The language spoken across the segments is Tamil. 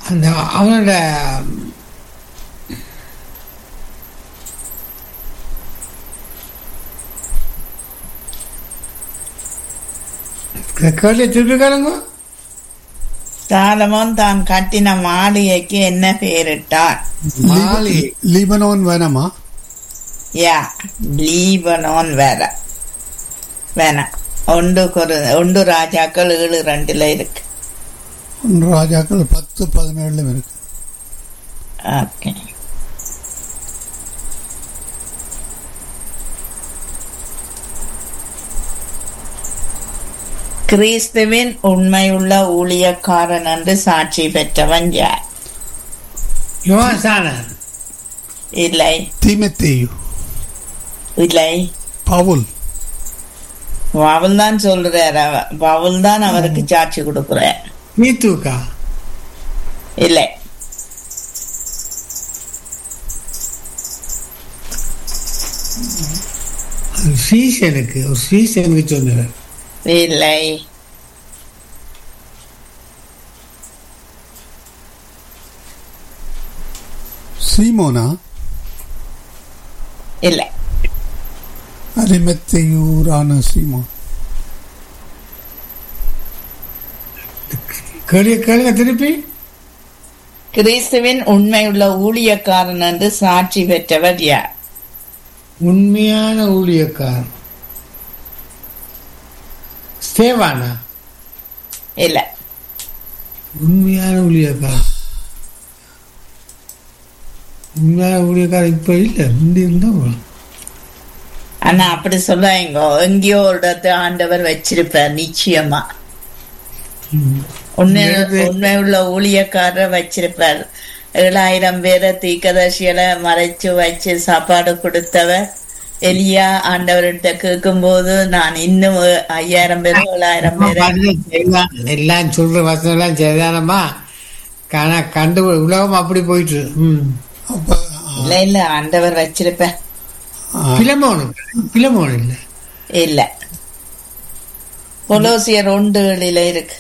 அந்த அவனோட கேள்வி திருப்பி கேளுங்க. சாலமோன் தான் கட்டின மாளிகைக்கு என்ன பெயரிட்டார்? லீபனோன் வனமா? யா, லீபனோன் வனம். ஒன்று ராஜாக்கள் 7:2 இருக்கு. 1 ராஜாக்கள் 10:17 இருக்கு. ஓகே. கிறிஸ்துவின் உண்மையுள்ள ஊழியக்காரன் என்று சாட்சி பெற்றவன் யார்? யோவான். இல்லை. தீமோத்தேயு. இல்லை. பவுல். பவுல் தான் சொல்றார். பவுல் தான் அவருக்கு சாட்சி கொடுக்கிறார். நீத்துக்கா? இல்லை. சீசனுக்கு சொன்னார். இல்லை. சீமோனா? இல்லை. அரிமத்தேயூரான சீமோன். கேளுங்க திருப்பி. கிறிஸ்துவின் உண்மையுள்ள ஊழியக்காரன் என்று சாட்சி பெற்றவர் யார்? உண்மையான ஊழியக்காரன் ஸ்தேவானா? இல்ல. உண்மையான ஊழியக்காரன் இப்ப இல்ல, முந்தி இருந்தா. ஆனா அப்படி சொல்லாங்க, எங்கேயோ ஒரு இடத்தை ஆண்டவர் வச்சிருப்பார் நிச்சயமா. உண்மை உள்ள ஊழியக்காரர் வச்சிருப்பார். 7000 பேரை தீர்க்கதரிசிகளை மறைச்சு வச்சு சாப்பாடு கொடுத்தவர் எலியா ஆண்டவர்கிட்ட கேட்கும் போது, நான் இன்னும் 5000 பேர் 7000 பேர் எல்லாம் சொல்ற வசனம் எல்லாம் சரிதானமா? கண்டு உலகம் அப்படி போயிட்டு. இல்ல ஆண்டவர் வச்சிருப்பேன். பிலமோன் இல்ல. இல்ல. கொலோசியர் 1:7 இருக்கு.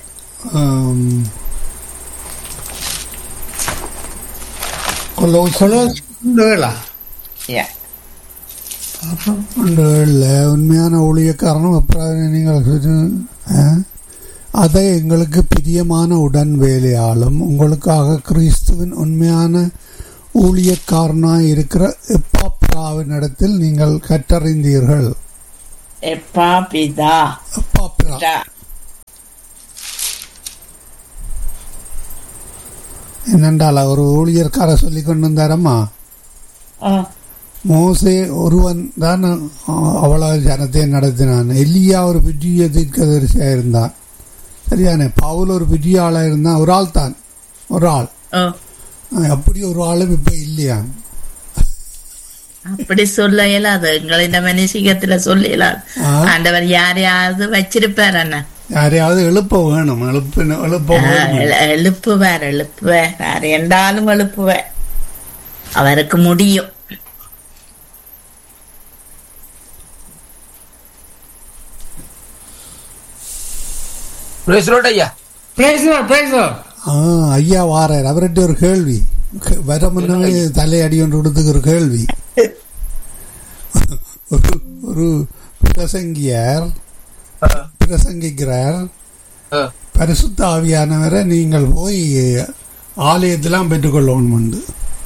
உண்மையான ஊழியக்காரனும் அப்புறம் நீங்கள் அதை எங்களுக்கு பிரியமான உடன் வேலையாலும் உங்களுக்காக கிறிஸ்துவின் உண்மையான ஊழியக்காரனாய் இருக்கிற எப்பாப்பிராவினிடத்தில் நீங்கள் கற்றறிந்தீர்கள். என்னென்றால் ஒரு ஊழியர்கார சொல்லி கொண்டு வந்தாரம்மா, மோசே ஒருவன் தான் அவ்வளவு ஜனத்தை நடத்தினான். எலியா ஒரு பெரிய தீர்க்கதரிசியா இருந்தான். சரியானே. பவுல் ஒரு பெரிய ஆளா இருந்தான். ஒரு ஆள் தான், ஒரு ஆள். அப்படி ஒரு ஆளும் இப்ப இல்லையா? அப்படி சொல்ல இயலாது. எங்களை மனுஷிகத்துல சொல்ல இயலாது. ஆண்டவர் யாரையாவது வச்சிருப்பார். அண்ணா யாரையாவது எழுப்ப வேணும். எழுப்புவார். யார் என்றாலும் எழுப்புவார். அவருக்கு முடியும். ஐயா வாரார். அவர்கிட்ட ஒரு கேள்வி வர முன்னே தலையடி ஒன்று கொடுத்துக்கு ஒரு கேள்வி. ஒரு பிரசங்கிக்கிறார், பரிசுத்த ஆவியானவரை நீங்கள் போய் ஆலயத்திலாம் பெற்றுக்கொள்ளணும் உண்டு.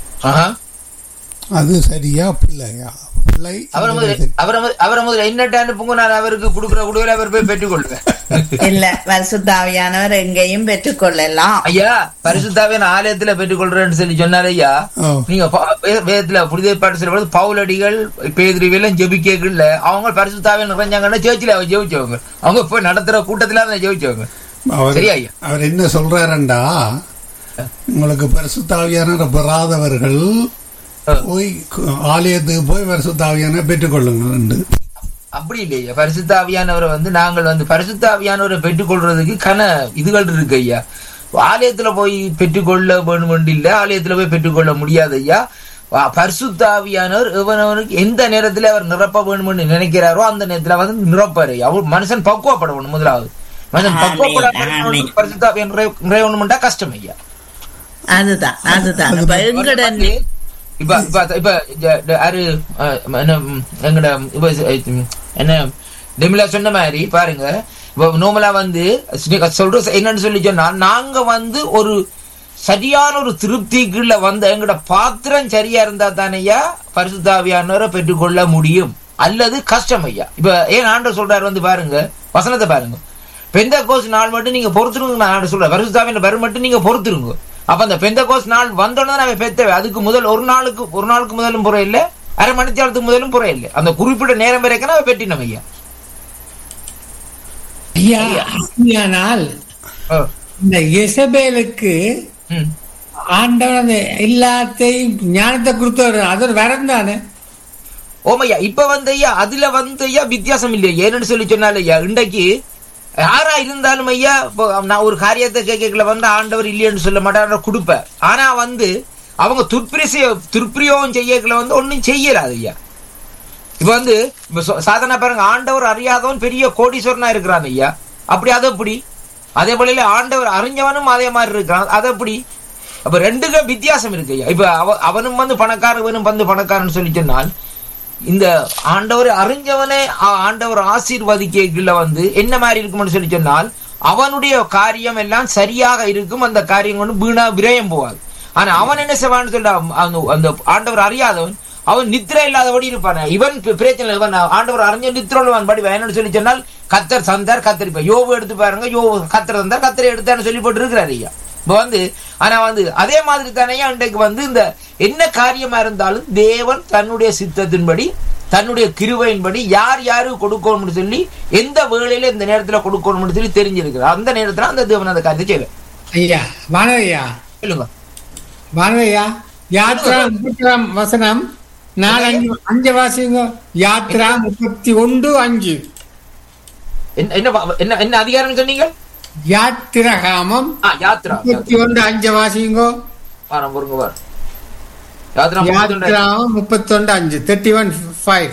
அது சரியா பிள்ளையா? பிள்ளை அவரை முதல்ல என்னட்டான்னு பொங்க, நான் அவருக்கு கொடுக்குற குடுவையில அவர் போய் பெற்றுக்கொள்வேன். இல்ல, பரிசுத்தாவியானவர் எங்கேயும் பெற்றுக்கொள்ளலாம். ஐயா, பரிசுத்தாவியான ஆலயத்துல பெற்றுக்கொள்றேன்னு சொல்லி சொன்னார். ஐயா, நீங்க வேதத்துல புதிய பாட்டு சொல்லும் பவுலடிகள் பேதுருவெல்லாம் ஜெபிக்கல, அவங்க பரிசுத்தாவிய நிறைஞ்சாங்கன்னா சேர்ச்சில அவங்க ஜெபிச்சவங்க, அவங்க போய் நடத்துற கூட்டத்துல ஜெபிச்சவங்க. சரியா ஐயா? அவர் என்ன சொல்றாருண்டா, உங்களுக்கு பரிசுத்தாவியான பெறாதவர்கள் போய் ஆலயத்துக்கு போய் பரிசுத்தாவியான பெற்றுக்கொள்ளுங்க. அப்படி இல்லையா? பரிசுத்தாவியானவரை நாங்கள் பரிசுத்தாவியானவரை பெற்றுக்கொள்றதுக்கு இதுகள் இருக்கு ஐயா. ஆலயத்துல போய் பெற்றுக்கொள்ள வேணும் இல்ல, ஆலயத்துல போய் பெற்றுக்கொள்ள முடியாது ஐயா. பரிசுத்தாவியானவர் எவனவனுக்கு எந்த நேரத்துல அவர் நிரப்ப வேணும்னு நினைக்கிறாரோ அந்த நேரத்துல நிரப்பாரு. அவர் மனுஷன் பக்குவப்படணும். முதலாவது மனுஷன் பக்குவப்பட பரிசுத்தாவியான நிறையணும்டா கஷ்டம் ஐயா. அதுதான் இப்ப எங்கட இப்ப யாரு எங்கட என்ன டெமிலா சொன்ன மாதிரி பாருங்க, நோமலா சொல்ற என்னன்னு சொல்லி சொன்னா, நாங்க ஒரு சரியான ஒரு திருப்திக்குள்ள எங்கட பாத்திரம் சரியா இருந்தா தானையா பரிசுத்த ஆவியானவரை பெற்றுக்கொள்ள முடியும், அல்லது கஷ்டம் ஐயா. இப்ப ஏன் ஆண்டவர் சொல்றாரு பாருங்க, வசனத்தை பாருங்க, பெந்தெக்கோஸ்து நாள் மட்டும் நீங்க பொறுத்துருங்க. ஆண்டவர் சொல்ற பரிசுத்த ஆவியானவர் வரும் மட்டும் நீங்க பொறுத்துருங்க. அப்ப அந்த பெந்தெக்கோஸ்து நாள் வந்தோன்னு நாங்க பெற்றவை. அதுக்கு முதல் ஒரு நாளுக்கு முதலும் புற இல்லை, அரை மணித்தியாலத்துக்கு முதலும் புற இல்லை, அந்த குறிப்பிட்ட நேரம் வரைக்கும் நாங்க பெற்றினோம் ஐயா. ஆனால் இந்த எசபேலுக்கு ஆண்டவன் எல்லாத்தையும் ஞானத்தை கொடுத்தவர், அது ஒரு வரம் தானே. ஓமையா இப்ப ஐயா அதுல ஐயா வித்தியாசம் இல்லையா. ஏன்னு சொல்லி சொன்னால ஐயா, இன்றைக்கு யாரா இருந்தாலும் ஐயா, நான் ஒரு காரியத்தை கேட்கல ஆண்டவர் இல்லைன்னு சொல்ல மாட்டேன், கொடுப்பேன். ஆனா அவங்க துர்பிரியோகம் செய்யல ஒன்னும் செய்யலாது ஐயா. இப்ப சாதாரண பாருங்க, ஆண்டவர் அறியாதவன் பெரிய கோடீஸ்வரனா இருக்கிறான் ஐயா. அப்படி அது எப்படி? அதே போல ஆண்டவர் அறிஞ்சவனும் அதே மாதிரி இருக்கிறான், அது எப்படி? அப்ப ரெண்டுக்கும் வித்தியாசம் இருக்கு ஐயா. இப்ப அவனும் பணக்காரவனும் பணக்காரன் சொல்லி சொன்னால், இந்த ஆண்டவர் அறிஞ்சவனே ஆண்டவர் ஆசீர்வதிக்கல என்ன மாதிரி இருக்கும்னு சொல்லி சொன்னால், அவனுடைய காரியம் எல்லாம் சரியாக இருக்கும், அந்த காரியம் வீணா விரயம் போவாது. ஆனா அவன் என்ன செய்வான்னு சொல்ல, அந்த ஆண்டவர் அறியாதவன் அவன் நித்திரை இல்லாதபடி இருப்பான். இவன் பிரச்சனை, இவன் ஆண்டவர் அறிஞ்ச நித்திரோவான் படி என்னன்னு சொல்லி சொன்னால், கத்தர் சந்தார் கத்தரிப்பா. யோவு எடுத்து பாருங்க, யோவு கத்தர் தந்தார் கத்தரை எடுத்தான்னு சொல்லி போட்டு இருக்கிறாரு ஐயா. இப்ப ஆனா அதே மாதிரி தானே இன்றைக்கு இந்த என்ன காரியமா இருந்தாலும் தேவன் தன்னுடைய சித்தத்தின்படி தன்னுடைய கிருபையின்படி யாருக்கு கொடுக்கணும்னு சொல்லி எந்த வேளையில இந்த நேரத்துல கொடுக்கணும்னு சொல்லி தெரிஞ்சிருக்கிறார். அந்த நேரத்துல அந்த தேவன் அந்த காரியத்தை செய்யல ஐயா. வானவையா சொல்லுங்க. வானவையா யாத்ரா 30 வசனம் 4-5 வாசிங்க. யாத்ரா 31:5. என்ன அதிகாரம் சொன்னீங்க? யாத்திரகாமம் யாத்ரா 31:5 வாசிங்கோ. யாத்ரா 31:5 31:5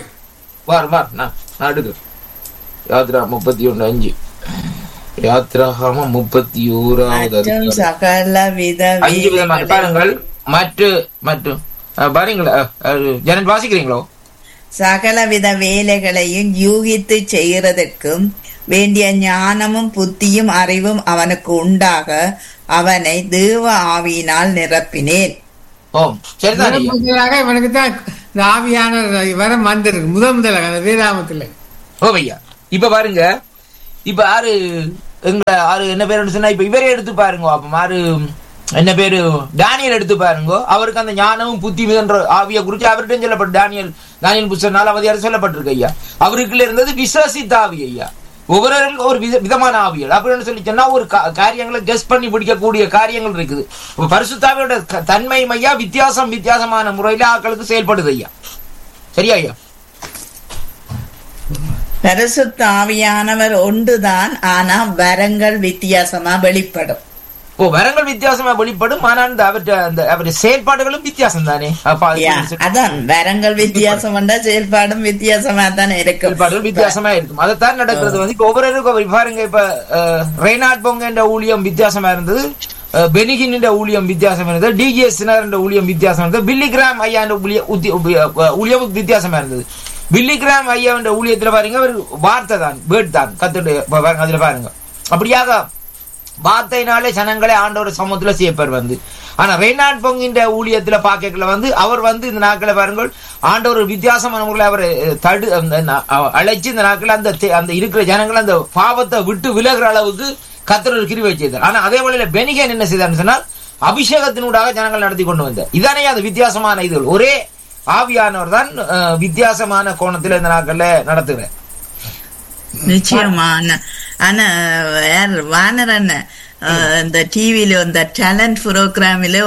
யாத்ரா 31:5 யாத்ராகமம் 31வது பாருங்கள். மற்றும் பாருங்களா, ஜனன் வாசிக்கிறீங்களோ? சகலவித வேலைகளையும் யூகித்து செய்கிறதற்கும் வேண்டிய ஞானமும் புத்தியும் அறிவும் அவனுக்கு உண்டாக அவனை தேவ ஆவியினால் நிரப்பினேன். இவனுக்கு தான் ஆவியான வரம் வந்திருக்கு முதலாக வேதாமத்துல. ஓவையா இப்ப பாருங்க, இப்ப என்ன பேரு சொன்னா, இப்ப இவரே எடுத்து பாருங்க. அப்ப என்ன பேரு டானியல் எடுத்து பாருங்க. அவருக்கு அந்த ஞானமும் புத்தி என்ற ஆவியை குறித்து அவர்கிட்ட சொல்லப்பட்டு தானியல் புத்தகம் 4 சொல்லப்பட்டிருக்கு ஐயா. அவருக்குள்ள இருந்தது விசுவாசித்த ஆவி ஐயா. ஒவ்வொருவருக்கும் ஒரு விதமான ஆவியல் அப்படின்னு சொல்லி சொன்னா, ஒரு காரியங்களை கெஸ் பண்ணி பிடிக்கக்கூடிய காரியங்கள் இருக்குது. பரிசுத்தாவியோட தன்மை ஐயா வித்தியாசமான முறையில ஆட்களுக்கு செயல்படுது ஐயா. சரியா ஐயா? பரிசுத்த ஆவியானவர் ஒன்றுதான், ஆனா வரங்கள் வித்தியாசமா வெளிப்படும். வரங்கள் வித்தியாசமா வெளிப்படும், ஆனால் அவருடைய செயல்பாடுகளும் வித்தியாசம் தானே. அதான் வரங்கள் வித்தியாசம் செயல்பாடும் வித்தியாசமா தானே இருக்கும். செயல்பாடுகள் வித்தியாசமா இருக்கும். அதைத்தான் நடக்கிறது. இப்ப ஒவ்வொருவருக்கும் பாருங்க, இப்ப ரெய்னார்ட் பொங்க என்ற ஊழியம் வித்தியாசமா இருந்தது, பெனிகின் என்ற ஊழியம் வித்தியாசமா இருந்தது, டிஜிஎஸ் என்ற ஊழியம் வித்தியாசமா இருந்தது, பில்லி கிராம் ஐயா ஊழியம் வித்தியாசமா இருந்தது. பில்லி கிராம் ஐயா என்ற ஊழியத்துல பாருங்க, அவர் வார்த்தை தான் வேர்ட் தான் கத்துட்டு அதுல பாருங்க. அப்படியாக வார்த்தையினாலே ஜனங்களே ஆண்டவர் சமூகத்துல செய்யப்பர் ஆனா ரெய்னார்ட் பொங்கின்ற ஊழியத்துல பாக்கல அவர் இந்த நாட்களை பாருங்கள், ஆண்டவர் வித்தியாசமான முறையில் அவரை அழைச்சு இந்த நாட்கள் அந்த இருக்கிற ஜனங்களை அந்த பாவத்தை விட்டு விலகிற அளவுக்கு கர்த்தர் கிருபை செய்தார். ஆனா அதே வேளையில பெனிகேன் என்ன செய்தார்னு சொன்னால், அபிஷேகத்தினூடாக ஜனங்கள் நடத்தி கொண்டு வந்தார். இதானே அந்த வித்தியாசமான இதுகள். ஒரே ஆவியானவர் தான் வித்தியாசமான கோணத்துல இந்த நாட்கள்ல நடத்துகிறார். நிச்சயமான. ஆனா வானர் அண்ணன் இந்த டிவில இந்த டேலண்ட் ப்ரோக்ராமில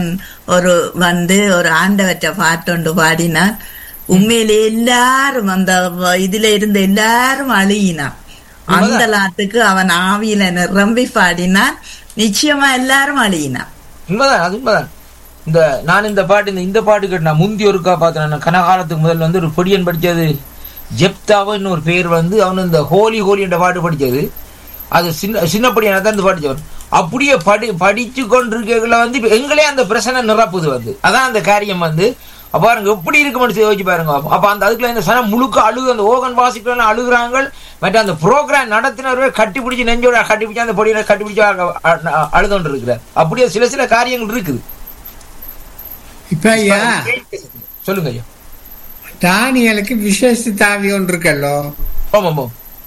ஒரு ஆண்டவற்ற பாட்டு பாடினார். உண்மையிலே எல்லாரும் அந்த இதுல இருந்த எல்லாரும் அழுகினான். அந்த நாட்டுக்கு அவன் ஆவியில நிரம்பி பாடினான். நிச்சயமா எல்லாரும் அழுகினான். உண்மைதான், அது உண்மைதான். நான் இந்த பாட்டு கேட்டேன். முந்தி ஒருக்கா பார்த்தேன். கனகாலத்துக்கு முதல்ல ஒரு பொடியன் படிச்சது ஜெப்தாவன்னு ஒரு பேர் அவனு இந்த ஹோலி என்ற பாட்டு படிச்சது. அது சின்ன படியான தான் இந்த பாடிச்சவன். அப்படியே படிச்சு கொண்டிருக்கல வந்து இப்ப எங்களே அந்த பிரச்சனை நிரப்புது வந்து. அதான் அந்த காரியம் வந்து பாருங்க எப்படி இருக்குன்னு யோசிச்சு பாருங்க. அப்ப அந்த அதுக்குள்ள இந்த சனம் முழுக்க அழுகு, அந்த ஓகன் வாசிக்கிறவங்க அழுகுறாங்க. மற்ற அந்த ப்ரோக்ராம் நடத்தினவரை கட்டிப்பிடிச்சு நெஞ்சோட கட்டிப்பிடிச்சு அந்த பொடியில கட்டிப்பிடிச்சு அழுதொண்டு இருக்கிறார். அப்படியே சில காரியங்கள் இருக்குது. இப்ப ஐயா சொல்லுங்க ஐயா. தானியலுக்கு விசேஷித்த ஆவி ஒன்று இருக்கல்லோ. ஆமாம்.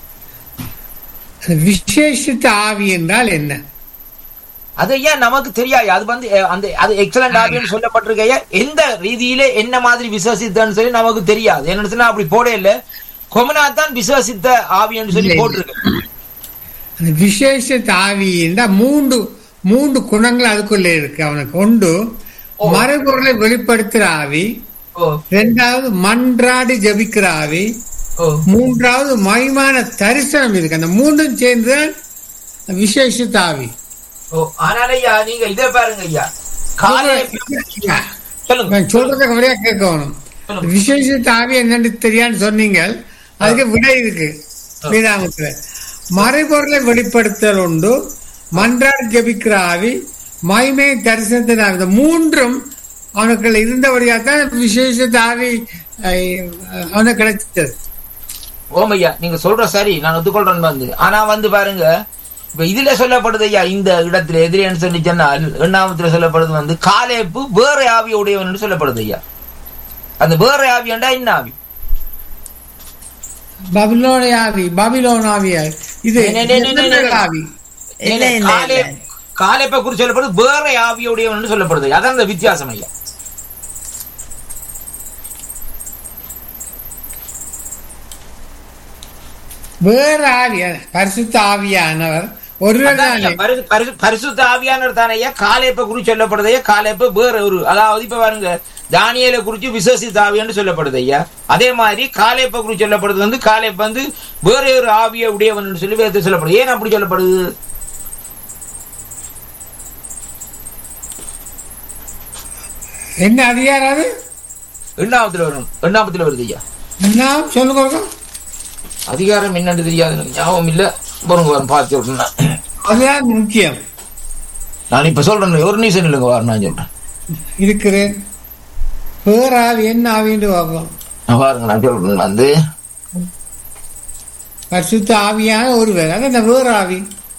விசேஷித்த ஆவி என்றால் என்ன? அது ஏன் நமக்கு தெரியாது. அது வந்து அந்த அது எக்ஸலண்ட் ஆவின்னு சொல்லப்பட்டிருக்கையா, எந்த ரீதியில என்ன மாதிரி விசுவாசித்தன்னு சொல்லி நமக்கு தெரியாது. என்ன சொன்னா அப்படி போட இல்ல, கொமனாத்தான் விசுவாசித்த ஆவின்னு சொல்லி போட்டிருக்கு. விசேஷித்த ஆவி என்றால் மூன்று குணங்கள் அதுக்குள்ள இருக்கு. அவனுக்கு ஒன்று மறைபொருளை வெளிப்படுத்துற ஆவி, இரண்டாவது மன்றாடி ஜபிக்கிற ஆவி, மூன்றாவது மகிமான தரிசனம் இருக்கு. அந்த மூன்றும் சேர்ந்துதான் விசேஷித்த ஆவி. ஆனால் ஐயா நீங்க இதை பாருங்க ஐயா, சொல்றத முறையா கேட்கணும். விசேஷித்த ஆவி என்னன்னு தெரியான்னு சொன்னீங்க, அதுக்கு விடை இருக்கு வேதாகமத்துல. மறைபொருளை வெளிப்படுத்தல் உண்டு, மன்றாடி ஜபிக்கிற ஆவி, மகிமை தரிசனத்தின் ஆவி. இந்த மூன்றும் அவனுக்குள்ள இருந்தபடியா தான் விசேஷித்த ஆவி அவனுக்கு கிடைச்சது. ஓமையா நீங்க சொல்ற சரி, நான் ஒத்துக்கொள்றேன் வந்து. ஆனா வந்து பாருங்க, இப்ப இதுல சொல்லப்படுது ஐயா, இந்த இடத்துல எதிரின்னு சொல்லி சொன்னால் 8ஆம் சொல்லப்படுது வந்து காலேப்பு வேற ஆவி உடையவன் சொல்லப்படுது ஐயா. அந்த வேற ஆவி என்றா என்ன ஆவி? பாபிலோன் ஆவி. இது ஆவி காலேப்பை குறித்து சொல்லப்படுது வேற ஆவியுடையவன் சொல்லப்படுது. அதான் அந்த வித்தியாசம் ஐயா. வேற ஆவி பரிசுத்த ஆவியானவர் பரிசுத்த ஆவியானவர் தானே ஐயா. காலேப்பை குறித்து சொல்லப்படுது ஐயா. காலேப்பு வேற ஒரு, அதாவது இப்ப பாருங்க தானியேலை குறித்து விசுவாசித்த ஆவியான்னு சொல்லப்படுது ஐயா. அதே மாதிரி காலேப்பை குறித்து சொல்லப்படுது வந்து காலேப் வந்து வேற ஒரு ஆவியை உடையவன் சொல்லி வேதத்தில் சொல்லப்படுது. ஏன் அப்படி சொல்லப்படுது? என்ன அதிகாரம் அது? 8ஆம் வருது ஐயா. என்ன சொல்லுங்க. அதிகாரம் என்னன்னு தெரியாது, ஞாபகம் இல்ல. பார்த்து விட்டுனா அதுதான் முக்கியம். நான் இப்ப சொல்றேன், ஒரு நிமிஷம் இல்லைங்க, நான் சொல்றேன் இருக்கிறேன். வேற ஆவி என்ன ஆவின்னு பார்ப்போம் பாருங்க. நான் சொல்றேன் வந்து பரிசுத்த ஆவியான ஒருவர், அது இந்த வேற ஆவி.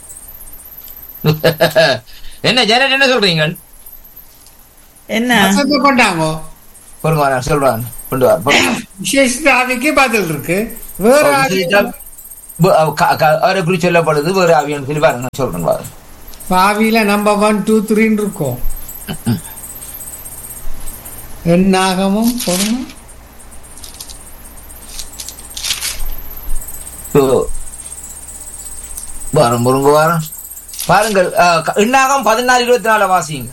என்ன ஜெனரேட் என்ன சொல்றீங்க? என்ன கொண்டாங்க சொல்றாங்க கொண்டு வர விசேஷித்த ஆவிக்கு பதில் இருக்கு. வேற ஆவி அவரை குறித்து சொல்லப்படுது வேற ஆவியான்னு சொல்லி பாருங்க. சொல்றேன் பாருங்க. ஆவியில நம்பர் 1, 2, 3 இருக்கும். என்னாகமும் சொல்லணும். வாரம் பொருங்க வாரம் பாருங்கள். எண்ணாகம் 14:24 வாசிங்க.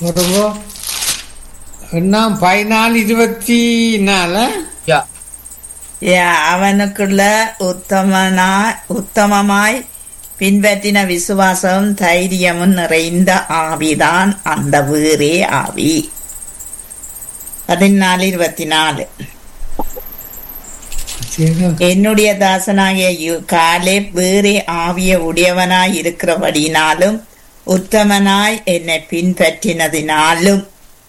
எண்ணாம் 14:24. அவனுக்குள்ள உத்தமமாய் பின்பற்றின விசுவாசம் தைரியமும் நிறைந்த ஆவிதான் அந்த வேறே ஆவி. 14:24. என்னுடைய தாசனாகிய காலேப் வேறே ஆவிய உடையவனாய் இருக்கிறபடினாலும் உத்தமனாய் என்னை பின்பற்றினதினாலும்.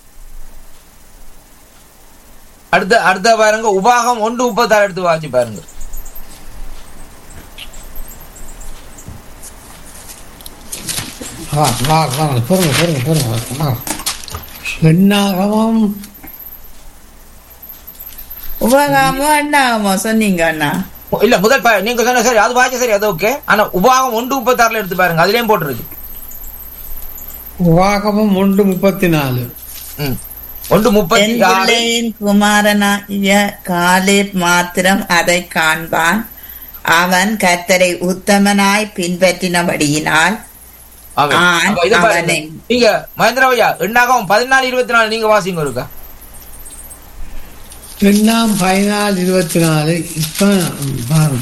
அடுத்த பாருங்க, உபாகம் 1:36 எடுத்து வாசி பாருங்க. என்னாகமும் உபாகமோ என்னாகமோ சொன்னீங்க அண்ணா? இல்ல முதல் நீங்க சொன்ன சரி, அது வாசி சரி, அது ஓகே. ஆனா உபாகம் 1:36 எடுத்து பாருங்க, அதுலயும் போட்டுருக்கு. உபாகமும் 1:34. 1:36 குமாரனாகிய காலேப் மாத்திரம் அதை காண்பான். அவன் கர்த்தரை உத்தமனாய் பின்பற்றினபடியினால் நீங்க மகேந்திரவையா எண்ணாகம் 14:24 நீங்க வாசிங்க இருக்கா? எண்ணாம் 14:24. இப்ப பாருங்க,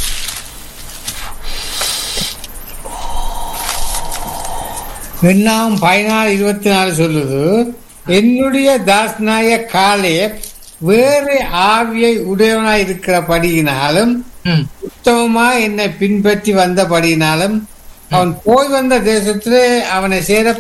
எண்ணாம் 14:24 சொல்லுது, என்னுடைய தாசனாய காலேப் வேறு ஆவியை உடையவனாய் இருக்கிறபடியினாலும் உத்தமமா என்னை பின்பற்றி வந்தபடியினாலும் அவன் போய் வந்த தேசத்திலே அவனை சேர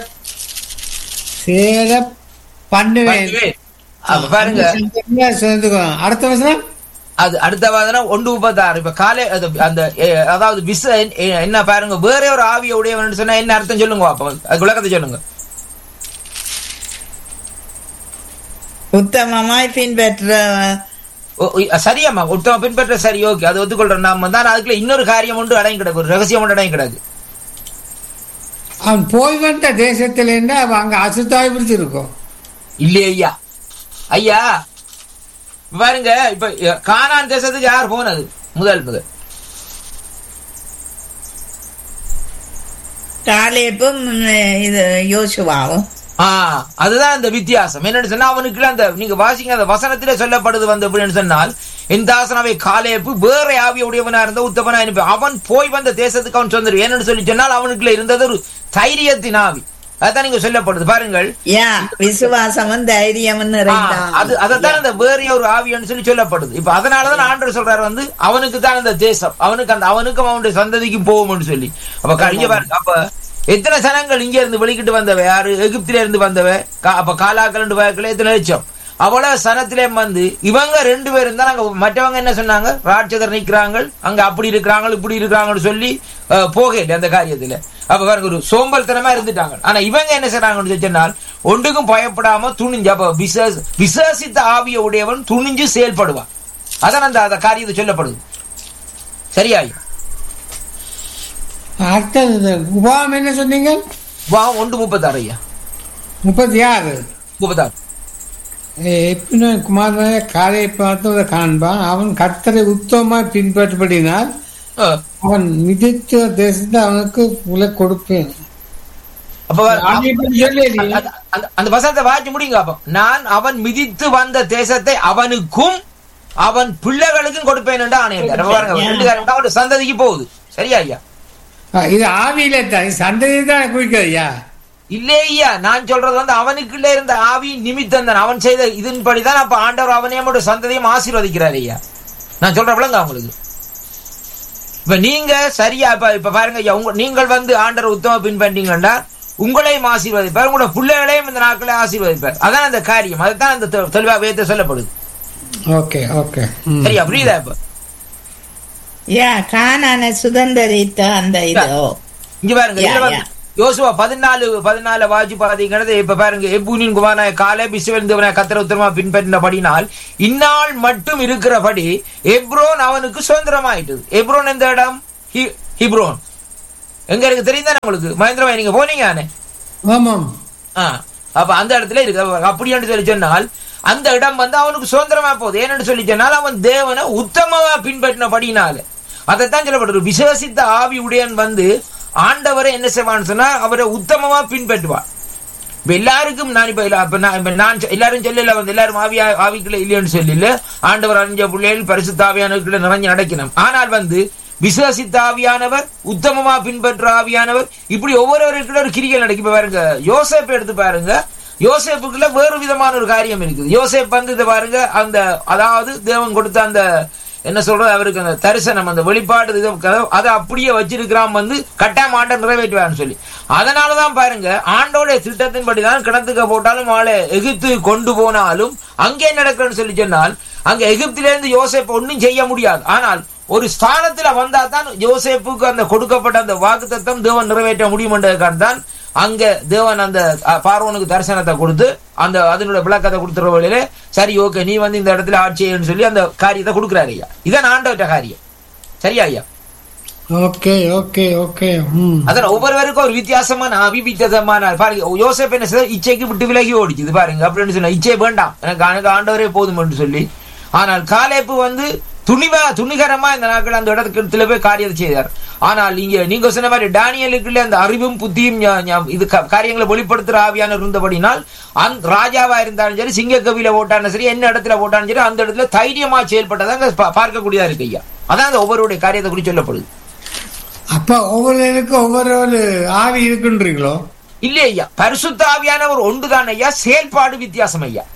பண்ணுவேன். பாருங்க சேர்ந்துக்குவான். அடுத்த வசனம், அது அடுத்த வாதனம் 1:36. இப்ப காலை அந்த அதாவது என்ன பாருங்க, வேற ஒரு ஆவிய உடையவன் சொன்னா என்ன அர்த்தம் சொல்லுங்க, அது விளக்கத்தை சொல்லுங்க. உத்தமமாய் பின்பற்ற. சரியாமா, உத்தம பின்பற்ற, சரி, ஓகே, அது ஒத்துக்கொள்றோம். நாம தான் அதுக்குள்ள இன்னொரு காரியம் ஒன்று அடங்கி கிடக்கு, ஒரு ரகசியம் ஒன்று அடங்கி கிடக்கு. அவன் போய் வந்த தேசத்துல இருந்து அவன் அங்க அசுத்தாய் பிடிச்சிருக்கும் இல்லையா ஐயா? பாருங்க, இப்ப கானான் தேசத்துக்கு யார் போனது? முதல் காலேபும் இது யோசுவாவும். அதுதான் அந்த வித்தியாசம். என்னன்னு சொன்னா, அவனுக்கு அந்த நீங்க வாசிங்க, அந்த வசனத்திலே சொல்லப்படுது வந்து எப்படின்னு சொன்னால், என் தாசனாவை காலேபு வேற ஆவிய உடையவனா இருந்த உத்தமனா இருப்பான். அவன் போய் வந்த தேசத்துக்கு அவன் சொந்தரு. என்னன்னு சொல்லி சொன்னால், அவனுக்குள்ள இருந்தது ஒரு தைரியத்தின் ஆவி. அதான் நீங்க சொல்லப்படுது பாருங்கள், விசுவாசமும் தைரியம். அதான் அந்த வேற ஒரு ஆவின்னு சொல்லி சொல்லப்படுது. இப்ப அதனாலதான் ஆண்டவர் சொல்றாரு வந்து அவனுக்கு தான் அந்த தேசம், அவனுக்கும் அவனுடைய சந்ததிக்கும் போகும்னு சொல்லி. அப்ப இங்க பாருங்க, அப்ப எத்தனை சனங்கள் இங்க இருந்து வெளிக்கிட்டு வந்தவ? யாரு? எகிப்தில இருந்து வந்தவ. அப்ப காலாக்கள் வாய்க்குள்ள எத்தனை லட்சம்? அவ்வளவு சனத்திலே வந்து இவங்க 2 பேரும் தான். அங்க மற்றவங்க என்ன சொன்னாங்க? ராட்சதர் நிக்கிறாங்க, அங்க அப்படி இருக்கிறாங்க இப்படி இருக்கிறாங்கன்னு சொல்லி போகல அந்த காரியத்துல. அப்ப பாருங்க, ஒரு சோம்பல்தனமா இருந்துட்டாங்க. ஆனா இவங்க என்ன செய்றாங்கன்னு சொன்னால், ஒன்றுக்கும் பயப்படாம துணிஞ்சு, அப்ப விசுவாசித்த ஆவிய உடையவன் துணிஞ்சு செயல்படுவான். அதான் அந்த காரியத்தை சொல்லப்படுது. சரியா? அடுத்தது உபாவம் என்ன சொன்னீங்க? உபாவம் 1:36 ஐயா. 36 குமாரனாய காலை பார்த்து காண்பான். அவன் கர்த்தரை உத்தமமா பின்பற்றபடினால் அவன் மிதித்த தேசத்தை அவனுக்கு உள்ள கொடுப்பேன். அந்த வசனத்தை வாசி முடியுங்க. அப்ப நான் அவன் மிதித்து வந்த தேசத்தை அவனுக்கும் அவன் பிள்ளைகளுக்கும் கொடுப்பேன் என்று ஆணையிட்டார். சந்ததிக்கு போகுது. சரியா ஐயா? இது ஆவியில தான், சந்ததி தான் குறிக்கிறதுயா இல்லையா? நான் சொல்றது வந்து அவனுக்குள்ள இருந்த ஆவி நிமித்தம் தான், அவன் செய்த இதன்படிதான். அப்ப ஆண்டவர் அவனையோட சந்ததியும் ஆசீர்வதிக்கிறார் ஐயா. நான் சொல்ற விளங்க அவங்களுக்கு. இப்ப நீங்க சரியா இப்ப பாருங்க ஐயா, நீங்கள் வந்து ஆண்டவர் உத்தம பின்பற்றீங்கன்னா உங்களையும் ஆசீர்வதிப்பார், உங்களோட பிள்ளைகளையும் இந்த நாட்களை ஆசீர்வதிப்பார். அதான் அந்த காரியம். அதுதான் அந்த தெளிவா வேதத்தை சொல்லப்படுது. ஓகே ஓகே, சரியா? புரியுதா? இப்ப கானானை சுதந்திரித்த அந்த இதோ இங்க பாருங்க, யோசுவா 14 வாசி பாத்தீங்கிறது. இப்ப பாருங்க, எபூனின் குமாரனாய காலேப் இஸ்ரவேலின் கர்த்தரை உத்தமமா பின்பற்றினபடினால் இந்நாள் மட்டும் இருக்கிறபடி எப்ரோன் அவனுக்கு சுதந்திரமாயிட்டது. எப்ரோன் எந்த இடம்? ஹிப்ரோன். எங்க இருக்கு தெரியுதா உங்களுக்கு? மகேந்திரமா நீங்க போனீங்க. அப்ப அந்த இடத்துல இருக்கு. அப்படி சொல்லி சொன்னால் அந்த இடம் வந்து அவனுக்கு சுதந்திரமா போகுது. ஏன்னு சொல்லி சொன்னால் அவன் தேவனை உத்தமமா பின்பற்றினபடினால. அதைத்தான் சொல்லப்படுது. விசுவாசித்த ஆவி உடையன் வந்து ஆண்டவரை என்ன செய்வான்னு சொன்னா அவரை உத்தமமா பின்பற்றுவான். இப்ப எல்லாருக்கும் நான் நான் எல்லாரும் சொல்லல வந்து எல்லாரும் ஆவிக்குள்ள இல்லைன்னு சொல்லல. ஆண்டவர் அறிஞ்ச பிள்ளைகள் பரிசுத்த ஆவியானவர்களை நிறைஞ்சு நடக்கணும். ஆனால் வந்து விசுவாசித்த ஆவியானவர், உத்தமமா பின்பற்ற ஆவியானவர், இப்படி ஒவ்வொருவருக்குள்ள ஒரு கிரிகள் நடக்கும். இப்ப பாருங்க, யோசேப் எடுத்து பாருங்க. யோசேப்புக்குள்ள வேறு விதமான ஒரு காரியம் இருக்குது. யோசேப் வந்து இதை பாருங்க, அந்த அதாவது தேவன் கொடுத்த அந்த என்ன சொல்றது, அவருக்கு அந்த தரிசனம், அந்த வெளிப்பாடு அதை அப்படியே வச்சிருக்கிறான், வந்து கட்டாயம் ஆண்டை நிறைவேற்றுவான்னு சொல்லி. அதனாலதான் பாருங்க, ஆண்டோடைய திட்டத்தின்படிதான் கிணத்துக்க போட்டாலும் ஆளை எகிப்து கொண்டு போனாலும் அங்கே நடக்குன்னு சொல்லி சொன்னால், அங்க எகிப்திலிருந்து யோசேப் ஒன்னும் செய்ய முடியாது. ஆனால் ஒரு ஸ்தானத்துல வந்தா தான் யோசேப்புக்கு அந்த கொடுக்கப்பட்ட அந்த வாக்குத்தத்தம் தேவன் நிறைவேற்ற முடியும் என்றதுக்காக தான் அங்க தேவன் அந்த பார்வோனுக்கு தரிசனத்தை கொடுத்து அந்த அதனுடைய விளக்கத்தை கொடுத்துற வழியில, சரி ஓகே நீ வந்து இந்த இடத்துல ஆட்சியன்னு சொல்லி அந்த காரியத்தை கொடுக்குறாரு ஐயா. இதான் ஆண்டவற்ற காரியம். சரியா ஐயா? Okay okay okay. அதான் ஒவ்வொருவருக்கும் ஒரு வித்தியாசமான அவிவித்தியாசமான பாருங்க. யோசேப் என்ன செய்ய, இச்சைக்கு விட்டு விலகி ஓடிச்சு பாருங்க. அப்படின்னு சொன்னா இச்சை வேண்டாம், எனக்கு ஆண்டவரே போதும் என்று சொல்லி. ஆனால் காலேப்பு வந்து துணிகரமா இந்த நாட்கள் அந்த இடத்துல போய் காரியத்தை செய்தார். ஆனால் நீங்க சொன்ன மாதிரி டானியலுக்குள்ள அந்த அறிவும் புத்தியும் இது காரியங்களை வெளிப்படுத்துற ஆவியான இருந்தபடினால் அந்த ராஜாவா இருந்தாலும் சரி, சிங்க கவியில போட்டாலும் சரி, என்ன இடத்துல போட்டாலும் சரி, அந்த இடத்துல தைரியமா செயல்பட்டதாங்க பார்க்கக்கூடியதா இருக்கு ஐயா. அதான் அந்த ஒவ்வொருடைய காரியத்தை குறித்து சொல்லப்படுது. அப்ப ஒவ்வொருவருக்கும் ஒவ்வொரு ஆவி இருக்குன்றீங்களோ? இல்ல ஐயா, பரிசுத்த ஆவியானவர் ஒன்றுதான் ஐயா, செயல்பாடு வித்தியாசம் ஐயா.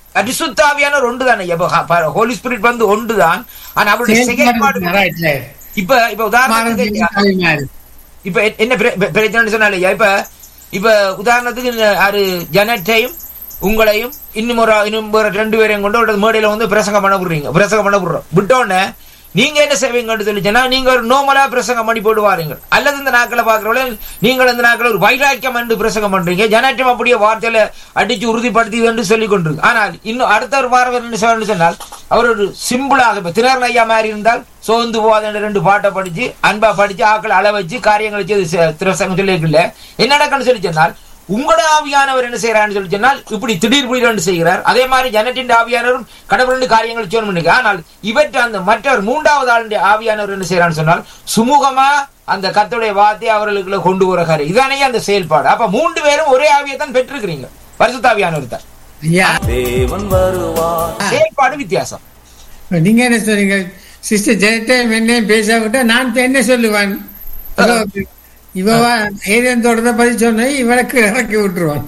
பரிசுத்த ஆவியானவர் ஒன்றுதான் ஐயா. ஹோலி ஸ்பிரிட் வந்து ஒன்றுதான், ஆனா அவருடைய செயல்பாடு இப்ப உதாரணத்துக்கு இப்ப என்ன பிரச்சனை சொன்னாலையா, இப்ப உதாரணத்துக்கு யாரு ஜனட்டையும் உங்களையும் இன்னும் ஒரு 2 பேரையும் கொண்டு ஒரு மேடையில வந்து பிரசங்கம் பண்ண விடுறோம். விட்டோன்னே நீங்க என்ன செய்வீங்கன்னு சொல்லிச்சுன்னா, நீங்க ஒரு நோமலா பிரசங்கம் பண்ணி போட்டு வாருங்க. அல்லது இந்த நாட்களை பாக்குறவங்கள நீங்கள் இந்த நாட்கள் ஒரு வைராக்கியம் என்று பிரசங்கம் பண்றீங்க. ஜனட்டம் அப்படியே வார்த்தையில அடிச்சு உறுதிப்படுத்தி என்று சொல்லிக் கொண்டிருக்கு. ஆனால் இன்னும் அடுத்த ஒரு வாரம் என்ன செய்வார்னு சொன்னால், அவர் ஒரு சிம்பிளாக இப்ப திணறல் ஐயா மாதிரி இருந்தால் சோர்ந்து போவாத 2 பாட்டை படிச்சு அன்பா படிச்சு ஆக்கள் அள வச்சு காரியங்களை செய்து பிரசங்கம் சொல்லியிருக்கல. என்ன நடக்குன்னு சொல்லி சொன்னால், உங்களோட ஆவியானவர் என்ன செய்யறான்னு சொல்லி சொன்னால் இப்படி திடீர் செய்கிறார். அதே மாதிரி ஜனத்தின் ஆவியானவரும் கடவுள் காரியங்கள் செய்யணும். ஆனால் இவற்றை அந்த மற்றவர் 3வது ஆளுடைய ஆவியானவர் என்ன செய்யறான்னு சொன்னால் சுமூகமா அந்த கர்த்தருடைய வார்த்தையை அவர்களுக்குள்ள கொண்டு வர காரியம் இதானே அந்த செயல்பாடு. அப்ப 3 பேரும் ஒரே ஆவியைத்தான் பெற்றிருக்கிறீங்க, பரிசுத்த ஆவியானவர் தான். செயல்பாடு வித்தியாசம். நீங்க என்ன சொல்றீங்க சிஸ்டர் ஜெயத்தையும் என்னையும் பேசாவிட்டா நான் என்ன சொல்லுவேன், இவதோட பதில் சொன்ன இவனுக்கு இறக்கி விட்டுருவான்.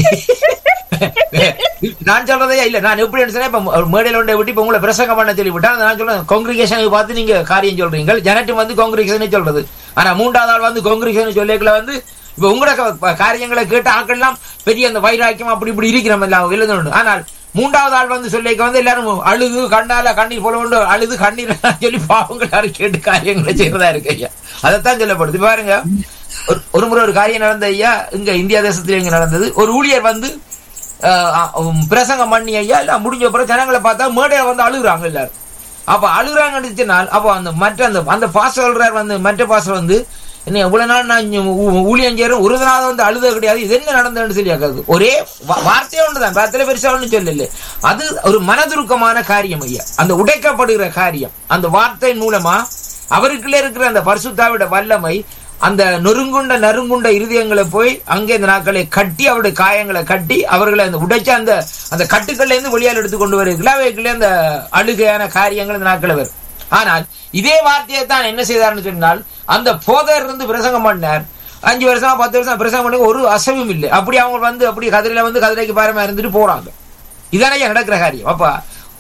நான் சொல்றதே இல்ல, நான் எப்படி இப்ப மேடையில ஒன்றை விட்டு இப்ப உங்களை பிரசங்கம் பண்ண சொல்லி விட்டா நான் சொல்றேன் காங்கிரிகேஷனை பார்த்து நீங்க காரியம் சொல்றீங்க. ஜனட்டு வந்து காங்கிரிகேஷன் சொல்றது, ஆனா 3வது ஆள் வந்து காங்கிரிகேஷன் சொல்லிக்கல வந்து இப்ப உங்களோட காரியங்களை கேட்டு ஆக்கெல்லாம் பெரிய அந்த வைராக்கியம் அப்படி இப்படி இருக்கிறோம் எல்லாம் எழுதணும். ஆனால் 3வது ஆள் வந்து சொல்லிக்க வந்து எல்லாரும் அழுது கண்ணால கண்ணீர் போல கொண்டு அழுது கண்ணீர் சொல்லி பாவங்கள் கேட்டு காரியங்களை செய்யறதா இருக்கு ஐயா. அதைத்தான் சொல்லப்படுது. பாருங்க, ஒரு முறை ஒரு காரியம் நடந்த ஐயா, இங்க இந்தியா தேசத்துல இங்க நடந்தது. ஒரு ஊழியர் வந்து பிரசங்கம் பண்ணி ஐயா எல்லாம் முடிஞ்ச அப்புறம் ஜனங்களை பார்த்தா மேடையில வந்து அழுகுறாங்க எல்லாரும். அப்ப அழுகுறாங்கன்னு அப்ப அந்த பாஸ்டர் சொல்றாரு வந்து, மற்ற பாஸ்டர் வந்து என்ன இவ்வளவு நாள் நான் ஊழியம் செய்யறேன் ஒரு நாள் வந்து அழுத கிடையாது, இது என்ன நடந்ததுன்னு சொல்லி கேட்காது. ஒரே வார்த்தையே ஒன்றுதான், வார்த்தையில பெருசா ஒன்றும் சொல்லல. அது ஒரு மனதுருக்கமான காரியம் ஐயா, அந்த உடைக்கப்படுகிற காரியம். அந்த வார்த்தையின் மூலமா அவருக்குள்ள இருக்கிற அந்த பரிசுத்தாவிட வல்லமை அந்த நறுங்குண்ட இருதயங்களை போய் அங்கே இந்த நாட்களை கட்டி அவருடைய காயங்களை கட்டி அவர்களை அந்த உடைச்ச அந்த கட்டுக்கள்ல இருந்து வெளியால் எடுத்து கொண்டு வருகிறா. அவைக்குள்ளே அந்த அழுகையான காரியங்கள் இந்த நாட்களை வரும். ஆனால் இதே வார்த்தையை தான் என்ன செய்தார்னு சொன்னால், அந்த போதர் இருந்து பிரசங்கம் பண்ணார். 5 வருஷமா 10 வருஷம் பிரசங்கம் பண்ணி ஒரு அசைவும் இல்லை. அப்படி அவங்க வந்து அப்படி கதிரையில வந்து கதிரைக்கு பாரமா இருந்துட்டு போறாங்க. இதானே நடக்கிற காரியம். அப்ப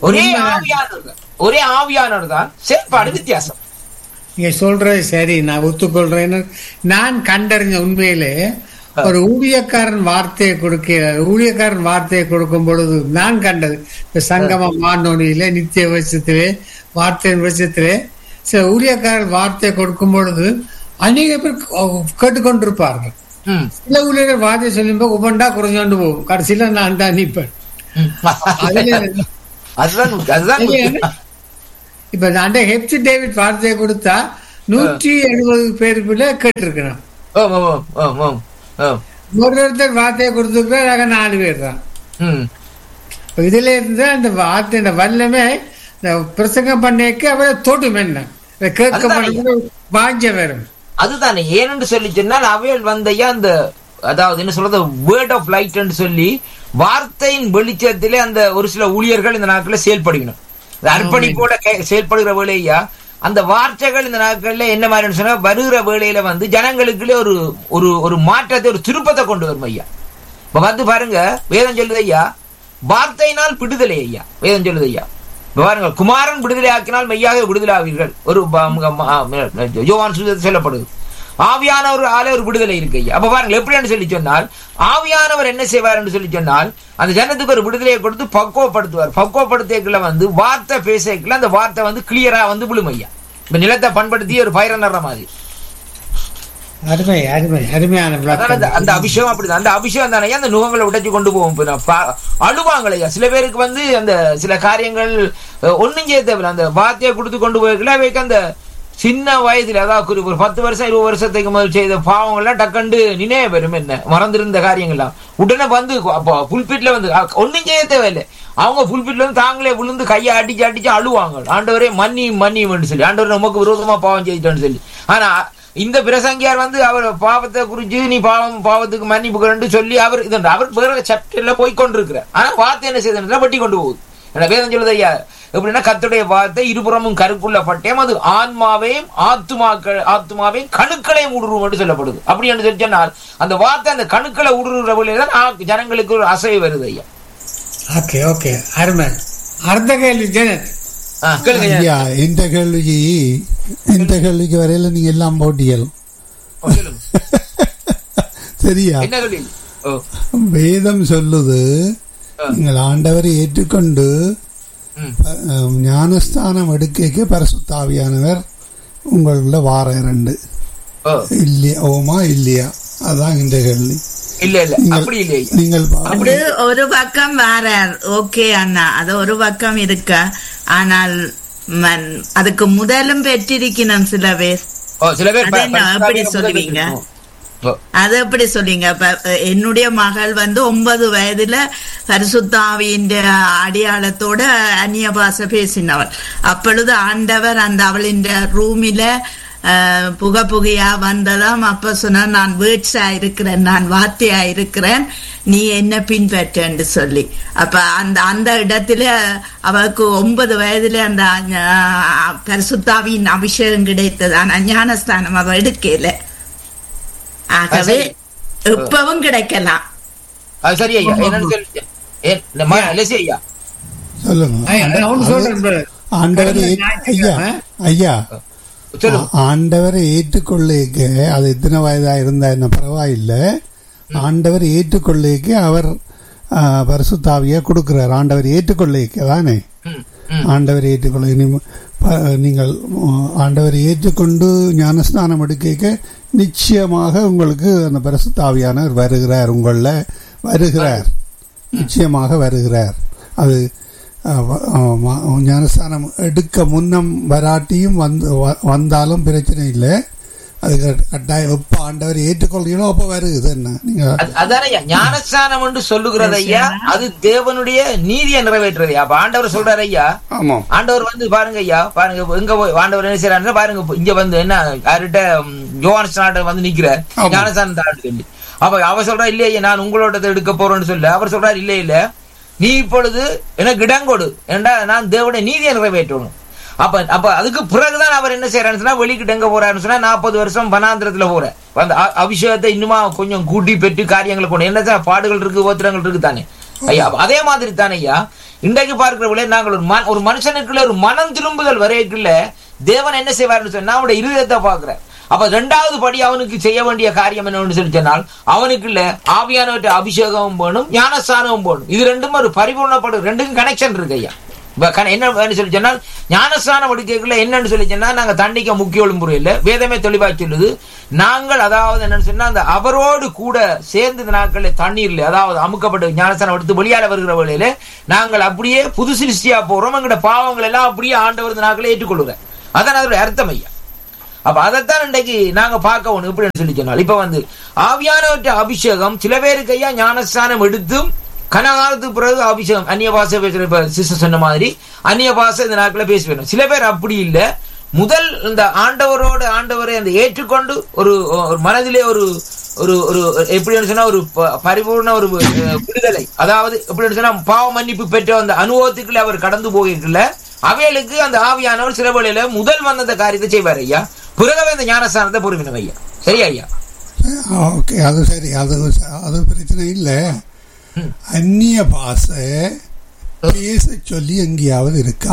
ஒரே ஆவியானவர் தான், செயற்பாடு வித்தியாசம். நீங்க சொல்றது சரி, நான் ஒத்துக்கொள்றேன்னு நான் கண்டறிஞ்ச உண்மையிலே ஒரு ஊழியக்காரன் வார்த்தையை கொடுக்கும் பொழுது நான் கண்டது இப்ப சங்கம வானொலியில நித்திய வருஷத்திலே வார்த்தையின் வருஷத்திலே சில ஊழியக்காரன் வார்த்தையை கொடுக்கும் பொழுது அநேக பேர் கேட்டுக்கொண்டிருப்பார்கள். சில ஊழியர்கள் வார்த்தையை சொல்லும்போது ஒவ்வொன்றா குறைஞ்சோண்டு போகும். கடைசியில நான் தான் நிற்பேன். இப்ப நான் ஹெப்சி டேவிட் வார்த்தையை கொடுத்தா 170 பேருக்குள்ள கேட்டிருக்கிறேன். ஒருத்தர் வார்த்தையை கொடுத்துருக்க 4 பேர் தான். இதுல இருந்து அந்த வார்த்தை வல்லமே பிரசங்கம் பண்ணிக்க அவரை தோட்டும் என்ன கேட்க வாஞ்ச வரும். அதுதானே ஏனென்று சொல்லி சொன்னால் அவையில் வந்தையா அந்த அதாவது என்ன சொல்றது வேர்ட் ஆஃப் லைட் என்று சொல்லி வார்த்தையின் வெளிச்சத்திலே அந்த ஒரு சில ஊழியர்கள் இந்த நாட்களில் செயல்படுகணும். அர்ப்பணிப்போட செயல்படுகிற வேலையா அந்த வார்த்தைகள் இந்த நாட்கள்ல என்ன மாதிரி சொன்னா வருகிற வேலையில வந்து ஜனங்களுக்குள்ளே ஒரு மாற்றத்தை ஒரு திருப்பத்தை கொண்டு வரும் ஐயா. இப்ப வந்து பாருங்க, வேதம் சொல்லுது ஐயா, வார்த்தையினால் விடுதலை ஐயா. வேதம் சொல்லுது ஐயா, பாருங்க, குமாரன் விடுதலை ஆக்கினால் மெய்யாக விடுதலை ஆவீர்கள். ஒரு யோவான் சுவிசேஷத்தில் சொல்லப்படுது. ஆவியானவர் ஆலே ஒரு விடுதலை இருக்கு ஐயா. அப்ப பாருங்க எப்படின்னு சொல்லி சொன்னால், ஆவியானவர் என்ன செய்வார் என்று சொல்லி சொன்னால் அந்த ஜனத்துக்கு ஒரு விடுதலையை கொடுத்து பக்குவப்படுத்துவார். பக்குவப்படுத்தியக்குள்ள வந்து வார்த்தை பேசக்குள்ள அந்த வார்த்தை வந்து கிளியரா வந்து விழும் ஐயா. இப்ப நிலத்தை பண்படுத்தி ஒரு பயிர நடுற மாதிரி அருமையான அந்த அபிஷேகம் அப்படிதான். அந்த அபிஷேகம் தானே அந்த நுகங்களை உடைச்சு கொண்டு போவோம். அழுவாங்களையா சில பேருக்கு வந்து அந்த சில காரியங்கள் ஒன்னும் செய்ய தேவையில்லை. அந்த வார்த்தையை கொடுத்து கொண்டு போய்க்கல அவைக்கு அந்த சின்ன வயதுல அதாவது ஒரு 10 வருஷம் 20 வருஷத்துக்கு முதல் செய்த பாவங்கள்லாம் டக்கண்டு நினைவு வரும். என்ன மறந்திருந்த காரியங்கள்லாம் உடனே வந்து புல்பிட்ல வந்து ஒன்னும் செய்ய தேவையில்லை. அவங்க புல்பிட்ல வந்து தாங்களே விழுந்து கையை அடிச்சு அழுவாங்க. ஆண்டவரே மன்னியும் சொல்லி, ஆண்டவரே நமக்கு விரோதமா பாவம் செய்யிட்டோன்னு சொல்லி. ஆனா இந்த பிரசங்கியார் வந்து அவர் பாவத்தை குறிச்சு நீ பாவத்துக்கு மன்னிப்பு சொல்லி அவர் வேற சாப்டர்ல போய்கொண்டிருக்கிறார். ஆனா வார்த்தை என்ன செய்த வெட்டி கொண்டு போகுது. வேதம் சொல்லுது ஐயா எப்படின்னா, கர்த்தருடைய வார்த்தை இருபுறமும் கருக்குள்ள பட்டயம், அது ஆன்மாவையும் ஆத்துமாவையும் கணுக்களையும் ஊடுருவும் என்று சொல்லப்படுது. அப்படி என்று சொல்லி சொன்னால் அந்த வார்த்தை அந்த கணுக்களை ஊடுருவுற வழியில்தான் ஜனங்களுக்கு ஒரு அசைவு வருது ஐயா. ஓகே ஓகே அருமை. அடுத்த கேள்வி ஜெனத். ஐயா இந்த கேள்விக்கு வரையில நீங்க எல்லாம் போட்டியல் சரியா? வேதம் சொல்லுது நீங்கள் ஆண்டவரை ஏற்றுக்கொண்டு ஞானஸ்தானம் எடுக்க பரிசுத்த ஆவியானவர் உங்கள வார 2 இல்லையா? ஓமா இல்லையா? அதான் இந்த கேள்வி. நீங்கள் ஒரு பக்கம் வேற ஓகே அண்ணா, அது ஒரு பக்கம் இருக்க. ஆனால் அதுக்கு முதலும் பெற்றிருக்கணும் சில பேர். எப்படி சொல்லுவீங்க? அது எப்படி சொல்லுவீங்க? என்னுடைய மகள் 9 வயதுல பரிசுத்த ஆவியின் அடையாளத்தோட அந்நிய பாஷை பேசினவள். அப்பொழுது ஆண்டவர் அந்த அவளின் ரூமில புகையா வந்ததாம். அப்ப சொன்ன, நான் வேர்ட்ஸா இருக்கிறேன், நான் வார்த்தையா இருக்கிறேன், நீ என்ன பின்பற்று சொல்லி. அப்ப அந்த இடத்துல அவருக்கு 9 வயதுல அந்த பரிசுத்தாவின் அபிஷேகம் கிடைத்தது. ஆனா ஞானஸ்தானம் அவ எடுக்கல. ஆகவே எப்பவும் கிடைக்கலாம். ஆண்டவரை ஏற்றுக்கொள்ளைக்கு அது எத்தனை வயதா இருந்தா என்ன பரவாயில்லை. ஆண்டவர் ஏற்றுக்கொள்ளைக்கு அவர் பரிசுத்தாவியா கொடுக்கிறார். ஆண்டவர் ஏற்றுக்கொள்ளைக்கு தானே, ஆண்டவர் ஏற்றுக்கொள்ள நீங்கள் ஆண்டவரை ஏற்றுக்கொண்டு ஞானஸ்நானம் எடுக்க நிச்சயமாக உங்களுக்கு அந்த பரிசுத்தாவியானவர் வருகிறார், உங்கள வருகிறார், நிச்சயமாக வருகிறார். அது ஞானஸ்தானம் எடுக்க முன்னம் வராட்டியும் வந்தாலும் பிரச்சனை இல்லை. அது கட்டாயம் எப்ப ஆண்டவர் ஏற்றுக்கொள்கிறோ அப்ப வருகுது. என்ன நீங்க அதான ஞானஸ்தானம் என்று சொல்லுகிறது ஐயா, அது தேவனுடைய நீதியை நிறைவேற்றுறது. அப்ப ஆண்டவர் சொல்றாரு ஐயா, ஆண்டவர் பாருங்க ஐயா, பாருங்க எங்க ஆண்டவர் என்ன செய்யறாரு பாருங்க. இங்க என்ன யார்கிட்ட யோவான் நிக்கிற ஞானஸ்தானம் தான் சொல்லி. அப்ப அவர் சொல்றா இல்லையா நான் உங்களோட எடுக்க போறேன்னு சொல்ல. அவர் சொல்றாரு இல்ல நீ இப்பொழுது எனக்கு இடங்கொடு, ஏண்டா நான் தேவனுடைய நீதியை நிறைவேற்றணும். அப்ப அதுக்கு பிறகுதான் அவர் என்ன செய்யறாருன்னு சொன்னா, வெளிக்கிட்டு எங்க போறாருன்னு சொன்னா 40 வருஷம் வனாந்திரத்துல போற அந்த அபிஷேகத்தை இன்னுமா கொஞ்சம் கூட்டி பெற்று காரியங்களை கொண்டு என்ன பாடுகள் இருக்கு, ஓத்திரங்கள் இருக்கு தானே ஐயா. அதே மாதிரி தானே ஐயா இன்றைக்கு பார்க்கிறவங்களே நாங்கள் ஒரு மனுஷனுக்குள்ள ஒரு மனம் திரும்புதல் வரைக்குள்ள தேவன் என்ன செய்வார்னு சொன்னா அவனுடைய இருதயத்தை பாக்குற. அப்ப 2வது படி அவனுக்கு செய்ய வேண்டிய காரியம் என்னன்னு சொல்லி சொன்னால், அவனுக்குள்ள ஆவியானவற்றை அபிஷேகமும் வேணும், ஞானஸ்தானமும் வேணும். இது ரெண்டும் ஒரு பரிபூர்ணப்படும், ரெண்டுக்கும் கனெக்ஷன் இருக்கு ஐயா. என்ன சொல்லி சொன்னால், ஞானஸ்தானம் எடுக்கல என்னன்னு சொல்லி சொன்னா நாங்க தண்டிக்க முக்கியம் முறையில் வேதமே தெளிவா சொல்லுது. நாங்கள் அதாவது என்னன்னு சொன்னா அந்த அவரோடு கூட சேர்ந்து இந்த நாட்களில் தண்ணீர்ல அதாவது அமுக்கப்பட்டு ஞானஸ்தானம் எடுத்து வெளியால வருகிற வேளையில நாங்கள் அப்படியே புது சிருஷ்டியா போறோம். எங்களோட பாவங்கள் எல்லாம் அப்படியே ஆண்டவர் இந்த நாட்களை ஏற்றுக்கொள்ளுறேன். அதான் அதோட அர்த்தம் ஐயா. அப்ப அதைத்தான் இன்றைக்கு நாங்க பார்க்கணும். எப்படின்னு சொல்லி சொன்னால், இப்ப ஆவியானவற்ற அபிஷேகம் சில பேருக்கு ஐயா ஞானஸ்தானம் எடுத்தும் கனகாலத்துக்கு பிறகு அபிஷேகம் அந்நிய பாஷை பேசுற சிஸ்டர் சொன்ன மாதிரி அந்நிய பாஷை இந்த நாட்களில் பேசி வேணும். சில பேர் அப்படி இல்லை, முதல் இந்த ஆண்டவரை அந்த ஏற்றுக்கொண்டு ஒரு மனதிலே ஒரு ஒரு ஒரு எப்படின்னு சொன்னா ஒரு பரிபூர்ண ஒரு விடுதலை, அதாவது எப்படின்னு சொன்னா பாவ மன்னிப்பு பெற்ற அந்த அனுபவத்துக்குள்ள அவர் கடந்து போகிறதுல அவைகளுக்கு அந்த ஆவியானவர் சில வேளையில முதல் வந்த காரியத்தை செய்வார் ஐயா. பிறகு அந்த ஞானஸ்தானத்தை பொறுப்பினும் ஐயா. சரியா ஐயா? ஓகே, அது சரி, அது பிரச்சனை இல்லை. அந்நிய பாஷை பேச சொல்லி எங்கேயாவது இருக்கா?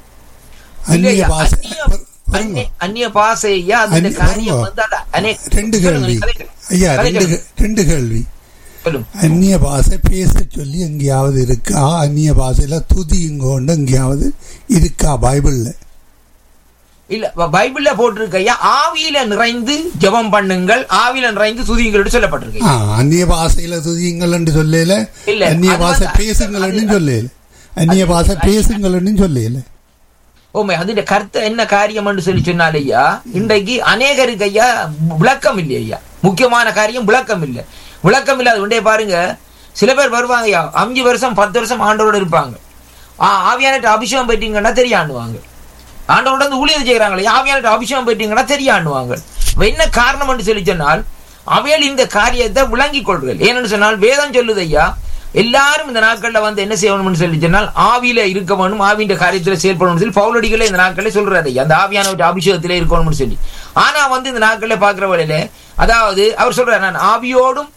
அந்நிய பாஷை அந்நிய பாஷை ஐயா, அந்த காரியம் ரெண்டு கேள்வி ஐயா, ரெண்டு கேள்வி. அந்நிய பாஷை பேச சொல்லி எங்கேயாவது இருக்கா? அந்நிய பாஷையில துதிங்கோண்டு எங்கேயாவது இருக்கா பைபிள்ல? இல்ல, பைபிள்ல போட்டிருக்க ஐயா, ஆவியில நிறைந்து ஜெபம் பண்ணுங்கள், ஆவியில நிறைந்து துதியுங்கள் சொல்லப்பட்டிருக்கு. அந்நிய பாஷையில துதியுங்கள் என்று சொல்லல, அந்நிய பாஷை பேசுங்கள் சொல்லல, அந்நிய பாஷை பேசுங்கள் சொல்லல. ஓமே, அதுல கருத்து என்ன காரியம் என்று சொல்லி சொன்னால் ஐயா, இன்றைக்கு அநேகருக்கு ஐயா விளக்கம் இல்லை ஐயா. முக்கியமான காரியம் விளக்கம் இல்லை. விளக்கம் இல்லாத உண்டே பாருங்க, சில பேர் வருவாங்க ஐயா 5 வருஷம் 10 வருஷம் ஆண்டோட இருப்பாங்க. ஆவியான அபிஷேகம் பெற்றீங்கன்னா தெரியாண்டுவாங்க. ஆண்டோட வந்து ஊழியர் செய்யறாங்களே, ஆவியான அபிஷேகம் பெற்றீங்கன்னா தெரியாண்டுவாங்க. என்ன காரணம் என்று சொல்லி சொன்னால், அவையில் இந்த காரியத்தை விளங்கி கொள்கள். ஏன்னு சொன்னால் வேதம் சொல்லுது ஐயா, எல்லாரும் இந்த நாட்கள்ல வந்து என்ன செய்யணும்னு சொல்லி சொன்னால் ஆவியில இருக்க வேணும், ஆவியின் காரியத்துல செயல்படணும்னு சொல்லி பவுலடிகளே இந்த நாட்களே சொல்றாரு ஐயா, அந்த ஆவியான அபிஷேகத்திலே இருக்கணும்னு சொல்லி. ஆனா வந்து இந்த நாட்களே பாக்குற வழியில, அதாவது அவர் சொல்றாரு, நான் ஆவியோடும்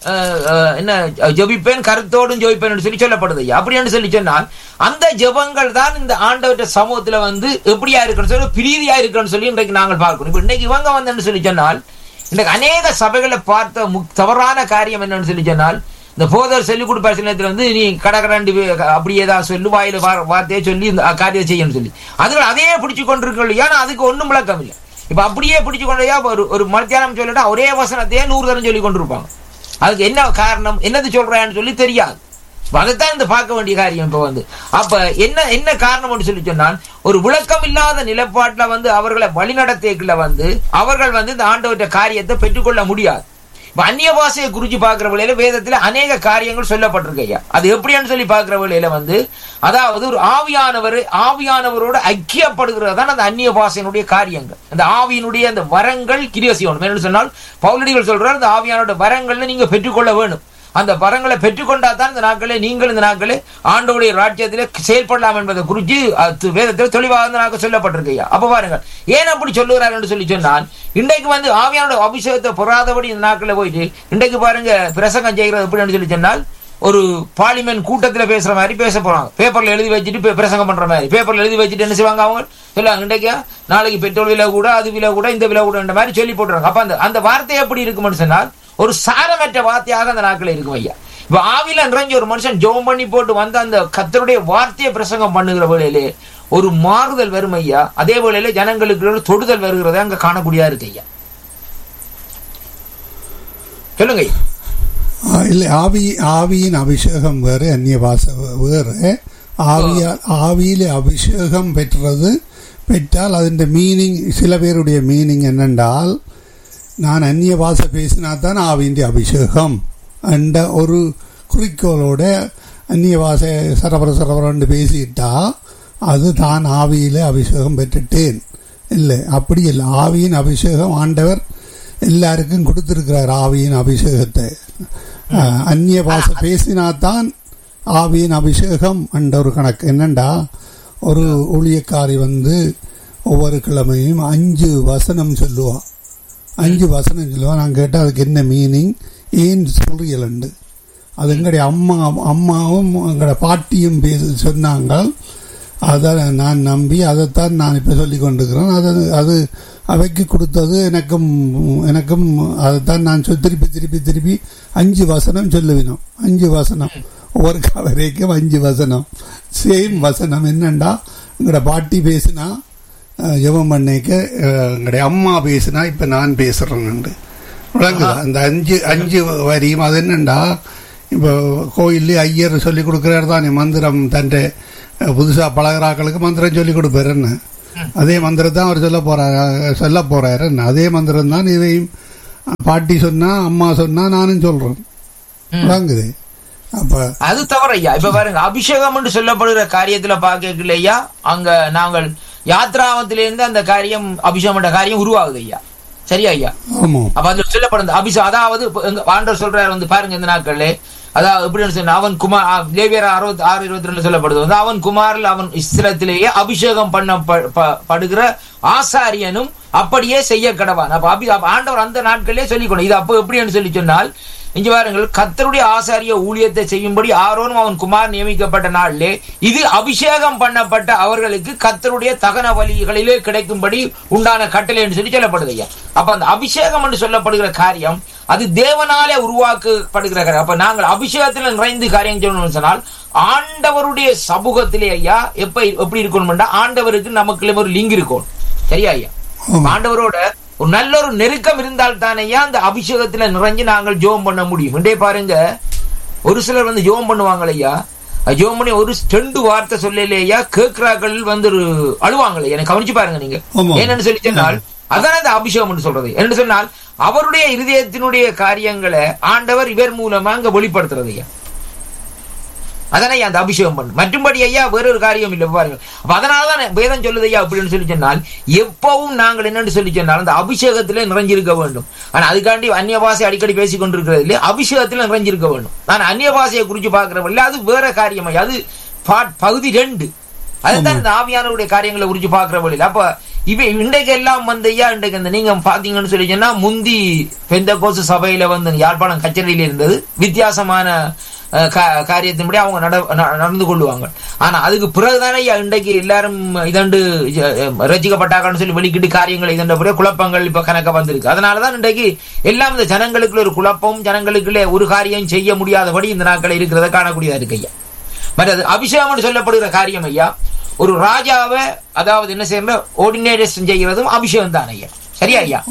என்ன ஜெபிப்பேன், கருத்தோடும் ஜெபிப்பேன் சொல்லி சொல்லப்படுது ஐயா. அப்படின்னு சொல்லி சொன்னால் அந்த ஜெபங்கள் தான் இந்த ஆண்டவற்ற சமூகத்துல எப்படியா இருக்குன்னு சொல்லி பிரீதியா இருக்குன்னு சொல்லி இன்றைக்கு நாங்கள் பார்க்கணும். இப்ப இன்னைக்கு இவங்க வந்து சொல்லி சொன்னால் இன்றைக்கு அநேக சபைகளை பார்த்த தவறான காரியம் என்னன்னு சொல்லி சொன்னால், இந்த போதர் சொல்லிக் கொடுப்பார் சில நேரத்தில் நீ கடகடாண்டி அப்படியே தான் சொல்லு, வாயில வார்த்தையை சொல்லி இந்த காரியம் செய்யணும்னு சொல்லி அதுகள் அதையே பிடிச்சு கொண்டிருக்கோம். ஏன்னா அதுக்கு ஒன்றும் விளக்கம் இல்லை. இப்ப அப்படியே பிடிச்சு கொண்டையா ஒரு மத்தியானம் சொல்லிட்டா ஒரே வசனத்தையே 100 தரம் சொல்லி கொண்டிருப்பாங்க. அதுக்கு என்ன காரணம், என்னது சொல்றான்னு சொல்லி தெரியாது. அதைத்தான் இந்த பார்க்க வேண்டிய காரியம். இப்ப அப்ப என்ன காரணம் சொல்லி சொன்னால், ஒரு விளக்கம் இல்லாத நிலப்பாட்டுல அவர்களை வழிநடத்தில அவர்கள் இந்த ஆண்டவற்ற காரியத்தை பெற்றுக்கொள்ள முடியாது. இப்ப அந்நிய பாஷையை குறிச்சு பார்க்கிற வேளையில வேதத்துல அநேக காரியங்கள் சொல்லப்பட்டிருக்கையா. அது எப்படின்னு சொல்லி பார்க்கிற வேளையில அதாவது ஒரு ஆவியானவரோட ஐக்கியப்படுகிறதான் அந்த அந்நிய பாஷையினுடைய காரியங்கள். அந்த ஆவியினுடைய அந்த வரங்கள் கிரியை செய்யணும். என்ன சொன்னால் பவுலடிகள் சொல்றாரு, அந்த ஆவியானோட வரங்கள்ல நீங்க பெற்றுக்கொள்ள வேணும். அந்த வரங்களை பெற்றுக்கொண்டா தான் இந்த நாட்களே ஆண்டவருடைய ராஜ்யத்திலே செயல்படலாம் என்பதை குறித்து வேதத்தில் தெளிவாக சொல்லப்பட்டிருக்கையா. அப்ப பாருங்க ஏன் அப்படி சொல்லுகிறார் என்று சொல்லி சொன்னால், இன்றைக்கு ஆவியானோட அபிஷேகத்தை பொறாதபடி இந்த நாட்களில் போயிட்டு இன்றைக்கு பாருங்க பிரசங்கம் செய்கிறது எப்படின்னு சொல்லி சொன்னால், ஒரு பார்லிமெண்ட் கூட்டத்தில் பேசுற மாதிரி பேச போறாங்க. பேப்பர்ல எழுதி வச்சுட்டு பிரசங்கம் பண்ற மாதிரி பேப்பர்ல எழுதி வச்சுட்டு என்ன செய்வாங்க, அவங்க சொல்லுவாங்க இன்றைக்கு நாளைக்கு பெட்ரோல் விலை கூட, அது விலை கூட, இந்த விலை கூட மாதிரி சொல்லி போட்டுறாங்க. அப்ப அந்த வார்த்தை எப்படி இருக்கும்னு சொன்னால் ஒரு சாரமற்ற வார்த்தையாக அந்த நாட்கள் இருக்கும் ஐயா. இப்ப ஆவில நிறைஞ்ச ஒரு மனுஷன் ஜெபம் பண்ணி போட்டு அந்த கர்த்தருடைய வார்த்தையை பிரசங்கம் பண்ணுகிற வேளையிலே ஒரு மாறுதல் வரும் ஐயா. அதே வேளையில ஜனங்களுக்கு தொடுதல் வருகிறத அங்க காணக்கூடியதா இருக்கு ஐயா. சொல்லுங்க. இல்லை, ஆவியின் அபிஷேகம் வேறு, அந்நிய பாஷை வேறு. ஆவியில அபிஷேகம் பெற்றால் அதன் மீனிங், சில பேருடைய மீனிங் என்னென்றால், நான் அந்நிய பாஷை பேசினா தான் ஆவியின் அபிஷேகம் என்ற ஒரு குறிக்கோளோட அந்நிய பாஷை சரபரன்னு பேசிட்டா அது தான் ஆவியில அபிஷேகம் பெற்றுட்டேன். இல்லை, அப்படி இல்லை. ஆவியின் அபிஷேகம் ஆண்டவர் எல்லாருக்கும் கொடுத்திருக்கிறார். ஆவியின் அபிஷேகத்தை அந்நிய பாஷை பேசினாதான் ஆவியின் அபிஷேகம் என்ற ஒரு கணக்கு. என்னண்டா, ஒரு ஊழியக்காரி ஒவ்வொரு கிழமையும் 5 வசனம் சொல்லுவான். 5 வசனம் சொல்லுவான். நான் கேட்டால் அதுக்கு என்ன மீனிங், ஏன் சொல்றீங்களு. அது எங்களுடைய அம்மாவும் எங்களோட பாட்டியும் சொன்னாங்க. அதை நான் நம்பி அதைத்தான் நான் இப்போ சொல்லி கொண்டிருக்கிறேன். அது அவைக்கு கொடுத்தது எனக்கும் அதைத்தான் நான் திருப்பி 5 வசனம் சொல்லுவினோம். 5 வசனம், ஒவ்வொரு கவரைக்கும் 5 வசனம், சேம் வசனம். என்னண்டா, எங்களோட பாட்டி பேசினா ஜெபம் பண்ணிக்க, எங்களுடைய அம்மா பேசினா இப்ப நான் பேசுறேன் விளங்குதா. அந்த 5 வரியும் அது என்னண்டா, இப்போ கோயில்ல ஐயர் சொல்லி கொடுக்கிறார் தானே மந்திரம், தன் புதுசா பழகிறாக்களுக்கு மந்திரம் சொல்லி கொடுப்பாருன்னு. அதே மந்திரம் தான் அவர் சொல்ல போறாரு. அதே மந்திரம் தான் இதையும் பாட்டி சொன்னா, அம்மா சொன்னா, நானும் சொல்றேன். விளங்குது. அப்ப அது தவறு ஐயா. இப்ப பாருங்க, அபிஷேகம் என்று சொல்லப்படுகிற காரியத்துல பாக்கலையா, அங்க நாங்கள் யாத்ராவத்திலிருந்து அந்த காரியம் அபிஷேகம் காரியம் உருவாகுது ஐயா. சரியா ஐயா? அப்ப அதுல சொல்லப்படுது அபிஷேகம். அதாவது ஆண்டவர் சொல்றாரு பாருங்க, இந்த நாட்கள்ல அதாவது எப்படின்னு சொன்னா, அவன் குமார் லேவியர் 66:22 சொல்லப்படுது, அவன் குமாரில் அவன் இஸ்ரத்திலேயே அபிஷேகம் பண்ணப்படுகிற ஆசாரியனும் அப்படியே செய்ய கடவான். அப்ப ஆண்டவர் அந்த நாட்களே சொல்லிக்கணும். இது அப்போ எப்படின்னு சொல்லி சொன்னால், இங்க பாருங்கள், கர்த்தருடைய ஆசாரிய ஊழியத்தை செய்யும்படி ஆரோனும் அவன் குமார் நியமிக்கப்பட்ட நாளிலே இது அபிஷேகம் பண்ணப்பட்ட அவர்களுக்கு கர்த்தருடைய தகன வழிகளிலே கிடைக்கும்படி உண்டான கட்டளை என்று சொல்லி சொல்லப்படுது ஐயா. அப்ப அந்த அபிஷேகம் என்று சொல்லப்படுகிற காரியம் அது தேவனாலே உருவாக்கப்படுகிற காரியம். அப்ப நாங்கள் அபிஷேகத்தில் நிறைந்து காரியம் சொல்லணும்னு சொன்னால், ஆண்டவருடைய சமூகத்திலே ஐயா எப்படி இருக்கணும்னா, ஆண்டவருக்கு நமக்கு ஒரு லிங்க் இருக்கும். சரியா ஐயா? ஆண்டவரோட ஒரு நல்ல ஒரு நெருக்கம் இருந்தால் தானேயா அந்த அபிஷேகத்துல நிறைஞ்சு நாங்கள் ஜெபம் பண்ண முடியும். இன்றைய பாருங்க, ஒரு சிலர் ஜெபம் பண்ணுவாங்க ஐயா, ஜெபம் பண்ணி ஒரு 2 வார்த்தை சொல்லலையா கேட்கிறார்கள் ஒரு அழுவாங்களே. எனக்கு கவனிச்சு பாருங்க நீங்க. என்னன்னு சொல்லி சொன்னால், அதான் அந்த அபிஷேகம் சொல்றது. என்ன சொன்னால், அவருடைய இருதயத்தினுடைய காரியங்களை ஆண்டவர் இவர் மூலமா அங்க வெளிப்படுத்துறது ஐயா. அதனை அந்த அபிஷேகம் பண்ணு. மற்றும்படி ஐயா வேறொரு காரியம் இல்லை பாருங்க. அப்ப அதனாலதான் வேதம் சொல்லுது ஐயா அப்படின்னு சொல்லி சொன்னால், எப்பவும் நாங்கள் என்னன்னு சொல்லி சொன்னால் அந்த அபிஷேகத்திலே நிறைஞ்சிருக்க வேண்டும். ஆனா அதுக்காண்டி அந்நிய பாஷை அடிக்கடி பேசிக் கொண்டிருக்கிறது இல்லையா, அபிஷேகத்தில நிறைஞ்சிருக்க வேண்டும். நான் அந்நிய பாஷையை குறிச்சு பாக்குறவங்க அது வேற காரியம் ஐயா. அது பகுதி 2. அதுதான் இந்த ஆவியானவருடைய காரியங்களை குறிச்சு பாக்குற வழியில். அப்ப இன்றைக்கு எல்லாம் ஐயா இன்றைக்கு அந்த நீங்க பாத்தீங்கன்னு சொல்லி சொன்னா முந்தி பெந்தகோஸ்து சபையில யாழ்ப்பாணம் கச்சேரியில இருந்தது வித்தியாசமான காரியத்தின்படி அவங்க நடந்து கொள்ளுவாங்க. ஆனா அதுக்கு பிறகுதானே இன்றைக்கு எல்லாரும் இதண்டு ரசிக்கப்பட்டாங்கன்னு சொல்லி வெளிக்கிட்டு காரியங்கள் இதண்ட பிறகு குழப்பங்கள் இப்ப கணக்க வந்திருக்கு. அதனாலதான் இன்றைக்கு எல்லாம் இந்த ஜனங்களுக்குள்ள ஒரு குழப்பம், ஜனங்களுக்குள்ளே ஒரு காரியம் செய்ய முடியாதபடி இந்த நாட்கள் இருக்கிறத காணக்கூடியதா இருக்கு ஐயா. மற்றது அபிஷேகம் சொல்லப்படுகிற காரியம் ஐயா, ஒரு ராஜாவை அதாவது என்ன செய்யற ஆர்டினேஷன் செய்கிறதும் அபிஷேகம் தான் ஐயா. சரியா ஐயா?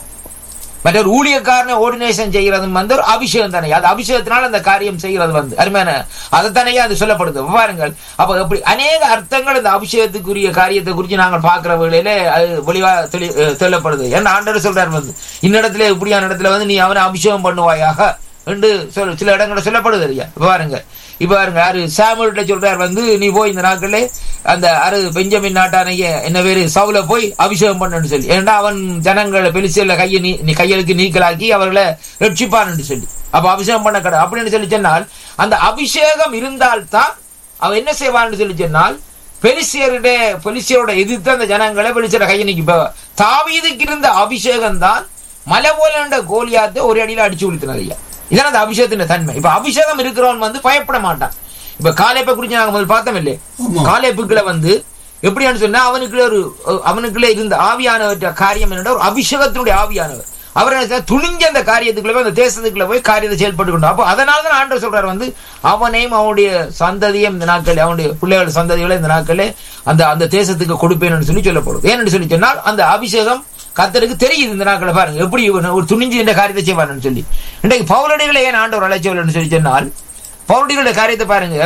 மற்ற ஒரு ஊழியக்காரனை ஆர்டினேஷன் செய்யறதும் ஒரு அபிஷேகம் தானே. அது அபிஷேகத்தினால அந்த காரியம் செய்யறது அருமையான அதைத்தானே அது சொல்லப்படுது. பாருங்கள், அப்ப எப்படி அநேக அர்த்தங்கள் இந்த அபிஷேகத்துக்குரிய காரியத்தை குறித்து நாங்கள் பார்க்கிற வேளையில அது வெளிவா சொல்லப்படுது. ஏன்னா ஆண்டவர் சொல்றாரு இன்னிடத்துல இப்படியான இடத்துல நீ அவனை அபிஷேகம் பண்ணுவாயாக என்று சில இடங்களை சொல்லப்படுது இல்லையா. இப்ப பாருங்க யாரு சாமுவேல்கிட்ட சொல்றாரு நீ போய் இந்த நாட்களே அந்த பெஞ்சமின் நாட்டானைய என்ன பேரு சவுல போய் அபிஷேகம் பண்ணு சொல்லி. ஏன்னா அவன் ஜனங்களை பெலிஸ்தீன கையெழுக்கு நீக்கலாக்கி அவர்களை ரட்சிப்பான்னு சொல்லி. அப்ப அபிஷேகம் பண்ண கடை அப்படின்னு சொல்லி சொன்னால் அந்த அபிஷேகம் இருந்தால்தான் அவன் என்ன செய்வான்னு சொல்லி சொன்னால் பெலிஸ்தியரோட எதிர்த்து அந்த ஜனங்களை பெலிஸ்தியரோட கையை நீக்கி. தாவீதுக்கு இருந்த அபிஷேகம் தான் மலை போல கோலியாத்தை ஒரு அடியில அடிச்சு விழுத்தினார் ஐயா. இதான் அந்த அபிஷேகத்தின் தன்மை. இப்ப அபிஷேகம் இருக்கிறவன் பயப்பட மாட்டான். இப்ப காலேப்பை குறிச்சு நாங்க முதல் பார்த்தோம் இல்லையே, காலேப்புக்குள்ள எப்படின்னு சொன்னா அவனுக்குள்ளே இருந்த ஆவியானவற்ற காரியம் என்னோட ஒரு அபிஷேகத்தினுடைய ஆவியானவர் அவர் துணிஞ்ச அந்த காரியத்துக்குள்ள அந்த தேசத்துக்குள்ள போய் காரியத்தை செயல்பட்டு கொண்டோம். அப்போ அதனாலதான் ஆண்டவர் சொல்றாரு அவனையும் அவனுடைய சந்ததியும் இந்த நாட்கள் அவனுடைய பிள்ளைகள் சந்ததிகளை இந்த நாட்களே அந்த தேசத்துக்கு கொடுப்பேன்னு சொல்லி சொல்லப்படுது. ஏன்னு சொல்லி சொன்னால் அந்த அபிஷேகம் கர்த்தருக்கு தெரியுது. இந்த நாட்களை பாருங்க எப்படி ஒரு துணிஞ்சு இந்த காரியத்தை செய்வான்னு சொல்லி. இன்றைக்கு பவுலடிகளை ஏன் ஆண்டவர் அழைச்சவள்னு சொல்லி சொன்னால் பவுலடிகளுடைய காரியத்தை பாருங்க,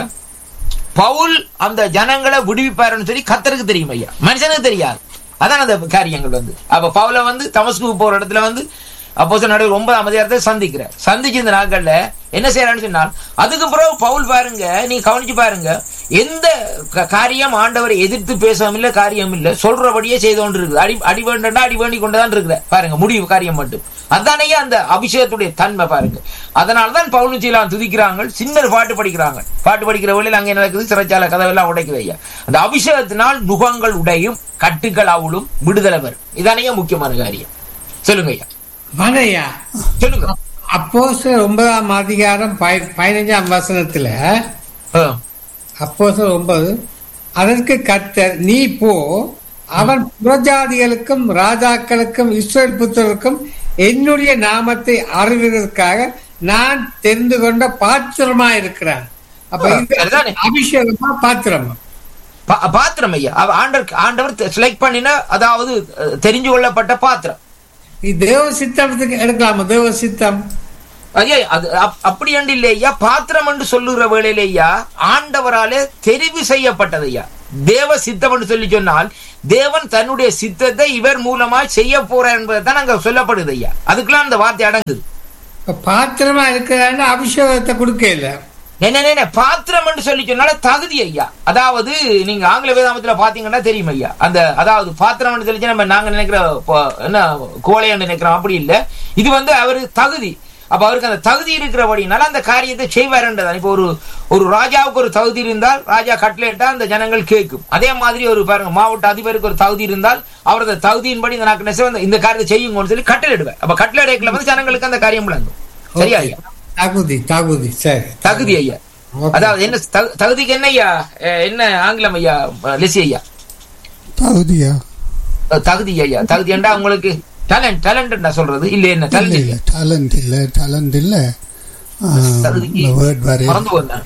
பவுல் அந்த ஜனங்களை விடுவிப்பாருன்னு சொல்லி கர்த்தருக்கு தெரியும் ஐயா, மனுஷனுக்கு தெரியாது. அதான் அந்த காரியங்கள் அப்ப பவுல தமஸ்குக்கு போற இடத்துல அப்போஸ்தலர் நடவடிக்கை 9ஆம் அதிகாரத்தை சந்திச்சு இந்த நாட்கள்ல என்ன செய்யறான்னு சொன்னால் அதுக்கு பிறகு பவுல் பாருங்க, நீ கவனிச்சு பாருங்க, எந்த காரியம் ஆண்டவரை எதிர்த்து பேசவும் இல்லை, காரியம் இல்லை, சொல்றபடியே செய்து கொண்டு இருக்குது. அடி வேண்டா அடி வேண்டி கொண்டுதான் இருக்கிற பாருங்க, முடிவு காரியம் மட்டும். அதானே அந்த அபிஷேகத்துடைய தன்மை பாருங்க. அதனாலதான் பவுலும் சீலாவும் துதிக்கிறாங்க, சின்ன பாட்டு படிக்கிறாங்க. பாட்டு படிக்கிற வழியில் அங்கே நடக்குது, சிறைச்சாலை கதவெல்லாம் உடைக்குது ஐயா. அந்த அபிஷேகத்தினால் நுகங்கள் உடையும், கட்டுக்கள் அவளும், விடுதலை வரும். இதானே முக்கியமான காரியம். சொல்லுங்க ஐயா. வாங்கய்யா, சொல்லுங்க. அப்போஸ்தலர் 9ஆம் அதிகாரம் 15ஆம் வசனத்துல அப்போஸ்தலர் 9 அதற்கு கர்த்தர் நீ போ, அவன் புறஜாதிகளுக்கும் ராஜாக்களுக்கும் இஸ்ரவேல் புத்திரருக்கும் என்னுடைய நாமத்தை அறிவதற்காக நான் தெரிந்து கொண்ட பாத்திரமா இருக்கிறான். அப்ப அபிஷேகமா பாத்திரமா பாத்திரம் ஐயா. ஆண்டவர் செலக்ட் பண்ணின, அதாவது தெரிஞ்சு கொள்ளப்பட்ட பாத்திரம். தேவ சித்தத்துக்கு எடுக்கலாமா? தேவ சித்தம் ஐயா அது அப்படி என்று இல்லையா, பாத்திரம் என்று சொல்லுகிற வேளையிலேயா ஆண்டவராலே தெரிவு செய்யப்பட்டது ஐயா. தேவ சித்தம் என்று சொல்லி சொன்னால் தேவன் தன்னுடைய சித்தத்தை இவர் மூலமா செய்ய போறார் என்பதுதான் அங்க சொல்லப்படுது ஐயா. அதுக்கெல்லாம் அந்த வார்த்தை அடங்குது. பாத்திரமா இருக்கிற அபிஷேகத்தை கொடுக்க இல்ல. என்ன பாத்திரம் என்று சொல்லி சொன்னால தகுதி ஐயா. அதாவது நீங்க ஆங்கில வேதாமத்துல பாத்தீங்கன்னா தெரியும் ஐயா, அந்த அதாவது பாத்திரம் என்று சொல்லி நம்ம நாங்க நினைக்கிற என்ன கோலைன்னு நினைக்கிறோம், அப்படி இல்ல. இது அவருக்கு தகுதி. அப்ப அவருக்கு அந்த தகுதி இருக்கிறபடினால அந்த காரியத்தை செய்வாருன்றதான். இப்போ ஒரு ராஜாவுக்கு ஒரு தகுதி இருந்தால் ராஜா கட்லேட்டா அந்த ஜனங்கள் கேட்கும். அதே மாதிரி ஒரு பாருங்க மாவட்ட அதிபருக்கு ஒரு தகுதி இருந்தால் அவரது தகுதியின்படி இந்த நாக்கு இந்த காரியத்தை செய்யுங்கன்னு சொல்லி கட்டளையிடுவேன். அப்ப கட்டளையிடல ஜனங்களுக்கு அந்த காரியம் விளங்கும். சரியா ஐயா? தகுதி சரி, தகுதி ஐயா. அதாவது என்ன தகுதிக்கு என்ன ஐயா, என்ன ஆங்கிலம் ஐயா லெசி ஐயா? தகுதியா? தகுதி ஐயா. தகுதி என்றா உங்களுக்கு டேலண்ட் டேலண்ட் சொல்றது இல்ல, என்ன டேலண்ட் இல்ல தகுதிக்கு மறந்து போறேன்.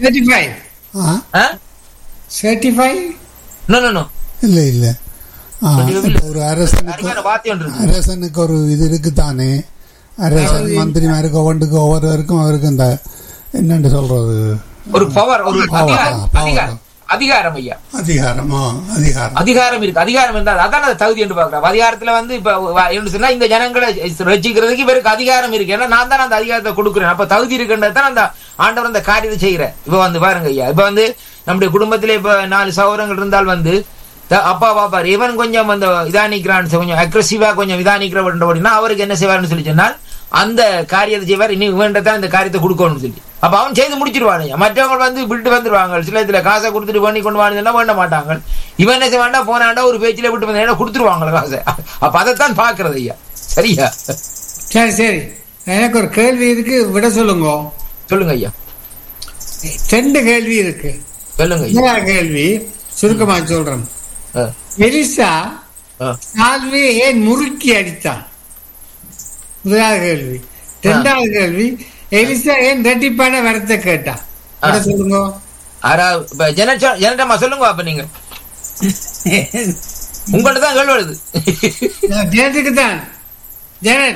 சர்டிஃபை இல்ல ஒரு அரசனுக்கு ஒரு இது இருக்குதானே, அரசன் மந்திரிமாருக்கு ஒவ்வொருவருக்கும் அவருக்கு இந்த என்னன்னு சொல்றது ஒரு பவர், ஒரு அதிகாரம் ஐயா. அதிகாரம் இருக்கு. அதிகாரம் இருந்தால் அதான் தகுதி என்று பாக்குறோம். அதிகாரத்துல இப்ப என்ன சொன்னா இந்த ஜனங்களை ரசிக்கிறதுக்கு இவருக்கு அதிகாரம் இருக்கு. ஏன்னா நான் தான் அந்த அதிகாரத்தை கொடுக்குறேன். அப்ப தகுதி இருக்குன்றதான் அந்த ஆண்டவர் அந்த காரியத்தை செய்யறேன். இப்ப பாருங்க ஐயா, இப்ப நம்முடைய குடும்பத்திலே இப்ப 4 சகோதரங்கள் இருந்தால் அப்பா பாப்பாரு இவன் கொஞ்சம் இதா நிக்கிறான், கொஞ்சம் அக்ரெசிவா கொஞ்சம் இதா நிக்கிறவன்னா அவருக்கு என்ன செய்வார்னு சொல்லி சொன்னால் அந்த காரியத்தை செய்வார். இனி இவன்தான் இந்த காரியத்தை கொடுக்கணும்னு சொல்லி அப்ப அவன் செய்து முடிச்சிருவான். மற்றவங்க விட்டு வந்துருவாங்க. சில இதுல காசை கொடுத்துட்டு பண்ணி கொண்டு வாங்க வேண்ட மாட்டாங்க. இவன் என்ன செய்வாண்டா போனாண்டா ஒரு பேச்சில விட்டு வந்தா கொடுத்துருவாங்களா காசை. அப்ப அதைத்தான் பாக்குறது ஐயா. சரியா? சரி சரி, எனக்கு ஒரு கேள்வி இருக்கு, விட சொல்லுங்க. சொல்லுங்க ஐயா. 2 கேள்வி இருக்கு. சொல்லுங்க ஐயா. முதலாவது கேள்வி சுருக்கமா சொல்றேன். எலிசா சால்வையை ஏன் முறுக்கி அடித்தான்? முதலாவது கேள்வி. 2வது கேள்வி, எலிசா ஏன் ரெட்டிப்பான வரத்தை கேட்டா? விட சொல்லுங்க. ஜனட்டமா சொல்லுங்க. அப்ப நீங்க உங்கள்ட்ட தான் கேள்வி வருது. ஜனத்துக்கு தான். ஜனன்,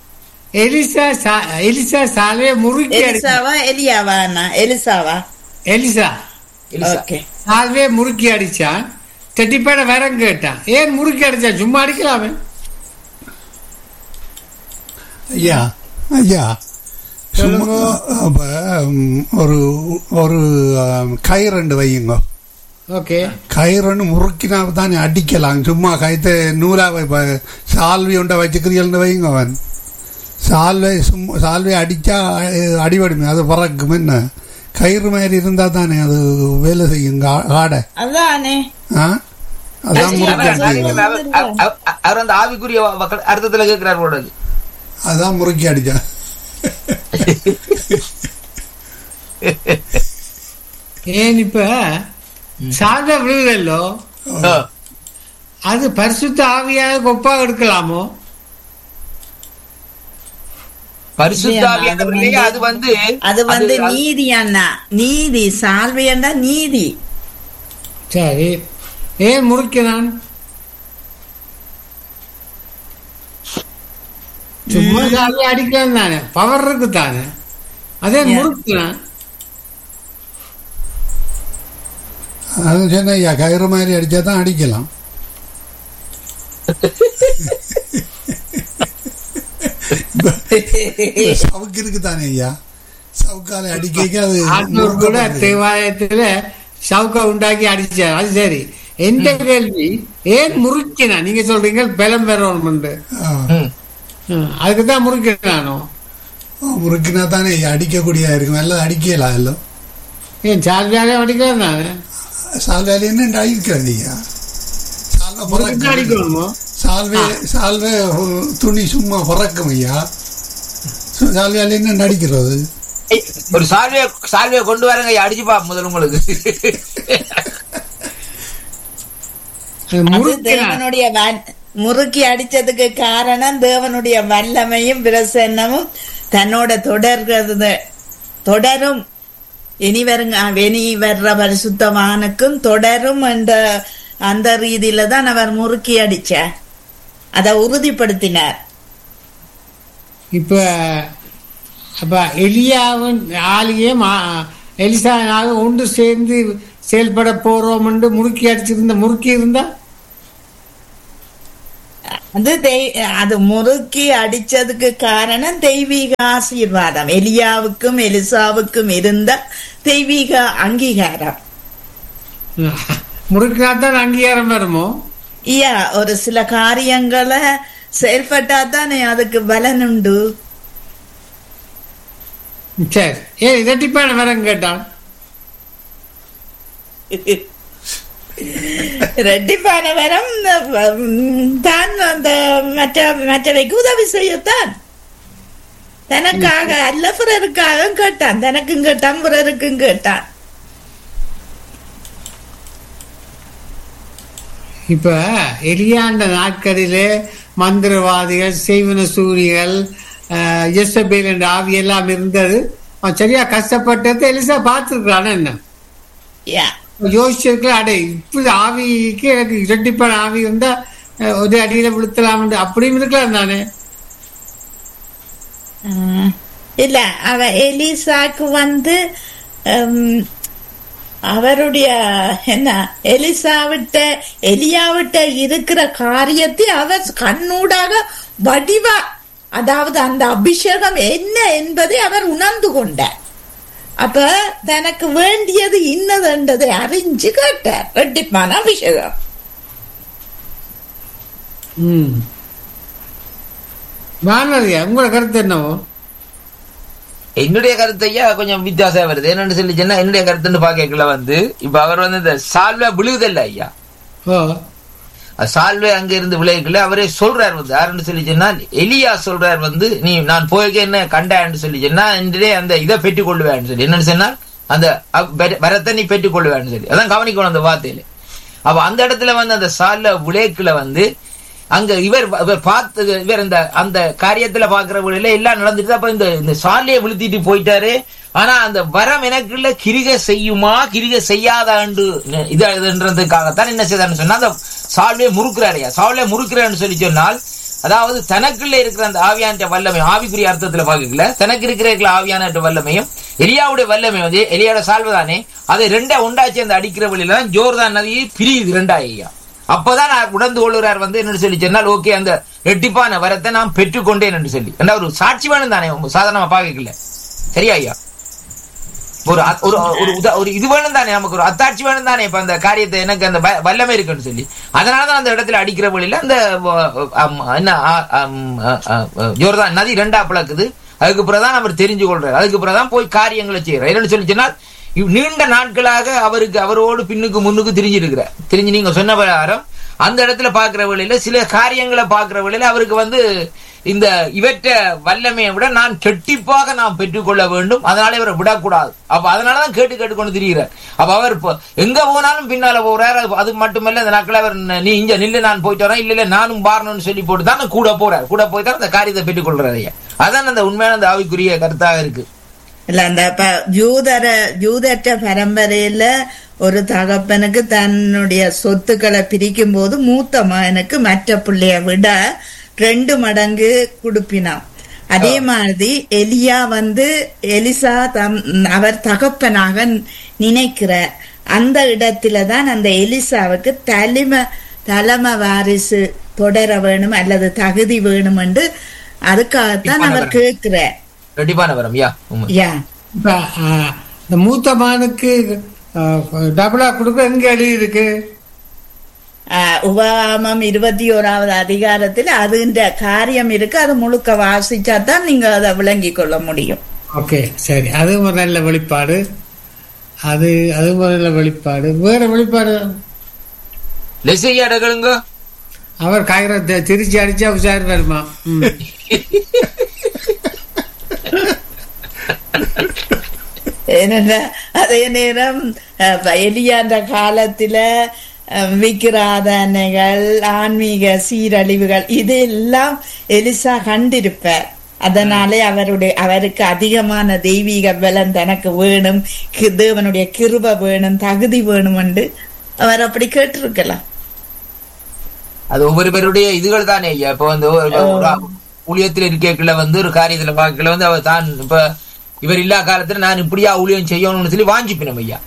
எலிசா சால்வையை முறுக்கி எலிசாவா எலியாவா? எலிசாவா? எலிசா சால்வையை முறுக்கி அடிச்சான், ரெட்டிப்பான வரம் கேட்டான். ஏன் முறுக்கி அடிச்சான்? சும்மா அடிக்கலாமே. ஐயா ஐயா சும்மா அப்ப ஒரு ஒரு கயிறு வையுங்க. ஓகே, கயிறு முறுக்கினா தானே அடிக்கலாம். சும்மா கயிற்று நூலாவை சால்வி உண்ட வச்சுக்கிறீங்கன்னு வையுங்க. அவன் சால்வை அடிச்சா அடிபடுமே, அது பறக்கும். என்ன கயிறு மாதிரி இருந்தா தானே அது வேலை செய்யும். ஆடை அதானே. அதான் முறுக்கி அவர் அந்த ஆவிக்குரிய அர்த்தத்துல கேட்கிறார் போல. அதான் முறுக்கி அடிச்சா. ஏன் இப்ப சால்வை விழுதல்லோ, அது பரிசுத்த ஆவியாக கொப்பா எடுக்கலாமோ? அது வந்து நீதி அண்ணா, நீதி. சால்வை அண்ணா நீதி. சரி, ஏன் முறுக்கிறான்? சும்மா சால்வை அடிக்கலாம் தானே, பவர் இருக்கு தானே, அதே முறுக்கிறான். அது சொன்ன ஐயா, கயிறு மாதிரி அடிச்சா தான் அடிக்கலாம். சவுக்கு இருக்கு தானே ஐயா, சவுக்கால அடிக்க கூட தேவாலயத்துல சவுக்கா உண்டாக்கி அடிச்சார். அது சரி. எந்த கேள்வி, ஏன் முறுக்கினா? நீங்க சொல்றீங்க பலம் பெறணும், அதுக்குதான் முறுக்கினானோ. முறுக்கினா தானே அடிக்கக்கூடிய இருக்கும். எல்லாம் அடிக்கலாம். எல்லாம் ஏன் சால்வையாலே அடிக்கலாம் தானே? சால்வையால என்ன அடிக்கிறது ஐயா? அடிக்கணுமோ? சால்வை துணி சும்மா பறக்கும் ஐயா. சால்வையால என்ன அடிக்கிறது? ஒரு சால்வையை கொண்டு வரங்க, அடிச்சுப்பா முதல் உங்களுக்கு. தேவனுடைய முறுக்கி அடிச்சதுக்கு காரணம் தேவனுடைய வல்லமையும் பிரசன்னமும் தன்னோட தொடரும். இனி வர்ற பரிசுத்தவானுக்கும் தொடரும் என்ற அந்த ரீதியில தான் அவர் முறுக்கி அடிச்சார், அதை உறுதிப்படுத்தினார். அப்ப எலியாவும் ஆலியும் எலிசாவும் ஒன்று சேர்ந்து செயல்பட போறோம் என்று முறுக்கி அடிச்சிருந்த முறுக்கி இருந்தா அது முறுக்கி அடிச்சதுக்கு காரணம் தெய்வீக ஆசீர்வாதம். எலியாவுக்கும் எலிசாவுக்கும் இருந்த தெய்வீக அங்கீகாரம். முறுக்கினாத்தான் அங்கீகாரம் வருமோ? ஐயா, ஒரு சில காரியங்களை செயல்பட்டா தானே அதுக்கு பலன் உண்டு. சரி, ஏன் இரட்டிப்பான வரம் கேட்டான்? இரட்டிப்பான வரம் தான் அந்த மற்றவைக்கு உதவி செய்யத்தான். தனக்காக அல்ல, பிறருக்காக கேட்டான். தனக்கும் கேட்டான், பிறருக்கும் கேட்டான். இப்ப எலியாண்ட நாட்களிலே மந்திரவாதிகள், செய்வன சூரிகள், எசபேல் என்ற ஆவி எல்லாம் இருந்தது. அவன் சரியா கஷ்டப்பட்டது எலிசா பார்த்துருக்கான. என்ன யோசிச்சிருக்கல, அடே இப்படி ஆவிக்கு எனக்கு இரட்டிப்பான ஆவி இருந்தா ஒரு அடியில விழுத்தலாம் அப்படியும் இருக்கலாம் தானே. இல்ல, அவ எலிசாக்கு வந்து அவருடைய என்ன எலியாவிட்ட இருக்கிற காரியத்தை அவர் கண்ணூடாக வடிவா, அதாவது அந்த அபிஷேகம் என்ன என்பதை அவர் உணர்ந்து கொண்டார். அப்ப தனக்கு வேண்டியது இன்னதுன்றதை அறிஞ்சு கேட்டார். ரெட்டிப்பான அபிஷேகம். உங்களோட கருத்து என்னவோ? என்னுடைய கருத்தையா கொஞ்சம் வித்தியாசம் வருது. என்னன்னு சொல்லி சொன்னா, என்னுடைய கருத்துன்னு பாக்கல வந்து இப்ப அவர் வந்து இந்த சால்வை விழுகுதல்ல ஐயா, சால்வே அங்க இருந்து விளைவிக்கல. அவரே சொல்றார் வந்து யாருன்னு சொல்லி சொன்னால் எலியா சொல்றார் வந்து நீ நான் போய்க்க என்ன கண்டான்னு சொல்லி சொன்னா இன்றே அந்த இதை பெற்றுக் கொள்ளுவேன்னு சொல்லி என்னன்னு சொன்னால் அந்த வரத்தை நீ பெற்றுக் கொள்ளுவேன்னு சொல்லி அதான் கவனிக்கணும் அந்த வார்த்தையில. அப்ப அந்த இடத்துல வந்து அந்த சால்ல விளைக்குல வந்து அங்க இவர் பார்த்து இவர் அந்த காரியத்துல பாக்குற வழியில எல்லாம் நடந்துட்டு அப்ப இந்த சாலையை விழுத்திட்டு போயிட்டாரு. ஆனா அந்த வரம் எனக்குள்ள கிரிகை செய்யுமா கிரிகை செய்யாதாண்டு இதுன்றதுக்காகத்தான் என்ன செய்தான்னு சொன்னா அந்த சால்வையை முறுக்கிறாரையா. சால்வையை முறுக்கிறான்னு சொல்லி சொன்னால் அதாவது தனக்குள்ள இருக்கிற அந்த ஆவியான வல்லமை ஆவிக்குரிய அர்த்தத்துல பாக்கல தனக்கு இருக்கிற ஆவியான வல்லமையும் எலியாவுடைய வல்லமை வந்து எலியாவோட சால்வதானே அதை ரெண்டா உண்டாச்சு அந்த அடிக்கிற வழியில தான் ஜோர்தான் நதியை பிரியுது ரெண்டாயா. அப்பதான் உணர்ந்து கொள்ளுறார் வந்து என்ன சொல்லி சொன்னால் ஓகே அந்த ரெட்டிப்பான வரத்தை நான் பெற்றுக்கொண்டேன் என்று சொல்லி என்ன ஒரு சாட்சி வேணும் தானே சாதாரணமா பாக்கல சரியா ஐயா. ஒரு இது வேணும் தானே நமக்கு ஒரு அத்தாட்சி வேணும் தானே இப்ப அந்த காரியத்தை எனக்கு அந்த வல்லமை இருக்குன்னு சொல்லி அதனாலதான் அந்த இடத்துல அடிக்கிற வழியில அந்த என்ன ஜோர்தான் நதி ரெண்டா பிளக்குது. அதுக்கு பிறகுதான் அவர் தெரிஞ்சு கொள்றாரு. அதுக்கு பிறகுதான் போய் காரியங்களை செய்யறாரு. என்னன்னு சொல்லி சொன்னால் நீண்ட நாட்களாக அவரோடு பின்னுக்கு முன்னுக்கு தெரிஞ்சு நீங்க சொன்ன பிரகாரம் அந்த இடத்துல பாக்குற வழியில சில காரியங்களை பாக்குற வழியில அவருக்கு வந்து இந்த இவற்ற வல்லமையை விட நான் கெட்டிப்பாக நாம் பெற்றுக்கொள்ள வேண்டும். அதனால இவரை விடக்கூடாது. அப்ப அதனாலதான் கேட்டுக்கொண்டு திரிகிறார். அப்ப அவர் எங்க போனாலும் பின்னால போறாரு. அது மட்டுமல்ல இந்த நாட்கள் அவர் நீ இங்க நில்லு நான் போயிட்டு வரேன் இல்ல நானும் பாரணும்னு சொல்லி போட்டு தான் கூட போறாரு. கூட போய்தான் அந்த காரியத்தை பெற்றுக்கொள்றாரு. அதான் அந்த உண்மையான அந்த ஆவிக்குரிய கருத்தாக இருக்கு. இல்ல அந்த யூதற்ற பரம்பரையில ஒரு தகப்பனுக்கு தன்னுடைய சொத்துக்களை பிரிக்கும் போது மூத்த மகனுக்கு மற்ற பிள்ளைய விட 2 மடங்கு கொடுப்பினான். அதே மாதிரி எலியா வந்து எலிசா அவர் தகப்பனாக நினைக்கிற அந்த இடத்துலதான் அந்த எலிசாவுக்கு தலைமை வாரிசு தொடர வேணும் அல்லது தகுதி வேணும் என்று அதுக்காகத்தான் அவர் கேட்கிறார். இந்த மூத்த மகனுக்கு டபுளா கொடுக்க எங்க எழுதி இருக்கு? உபாகமம் 21வது அதிகாரத்தில் அதுன்ற காரியம் இருக்கு. அது முழுக்க வாசிச்சாதான் நீங்க அதை விளங்கி கொள்ள முடியும். ஓகே சரி, அது ஒரு நல்ல வெளிப்பாடு. அது ஒரு நல்ல வெளிப்பாடு. வேற வெளிப்பாடு அவர் காய்கறி திருச்சி அடிச்சா உஷார் வருமா? ஏனென்றால் அதே நேரம் எலியாண்ட காலத்துல விக்கிராதனைகள் ஆன்மீக சீரழிவுகள் இதெல்லாம் எலிசா கண்டிருப்பார். அதனாலே அவருக்கு அதிகமான தெய்வீக பலன் தனக்கு வேணும், தேவனுடைய கிருபை வேணும், தகுதி வேணும் என்று அவர் அப்படி கேட்டிருக்கலாம். அது ஒவ்வொருவருடைய இதுகள் தானே. இப்ப வந்து ஊழியத்தில் இருக்கல வந்து ஒரு காரியத்துல பார்க்கல வந்து அவர் தான் இப்ப இவர் இல்லா காலத்துல நான் இப்படியா ஊழியம் செய்யணும்னு சொல்லி வாஞ்சிப்பினோம் ஐயா.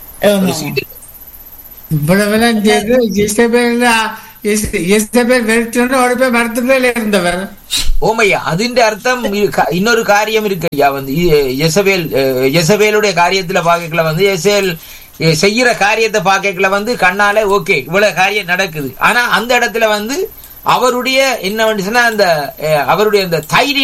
ஓமையா அதின் அர்த்தம் இன்னொரு காரியம் இருக்கு ஐயா. வந்து எசபேலுடைய காரியத்துல பாக்கல வந்து எசேல் செய்யற காரியத்தை பாக்கல வந்து கண்ணால ஓகே இவ்வளவு காரியம் நடக்குது. ஆனா அந்த இடத்துல வந்து அவருடைய என்ன சொன்னா அந்த அவருடைய அந்த தைரியம்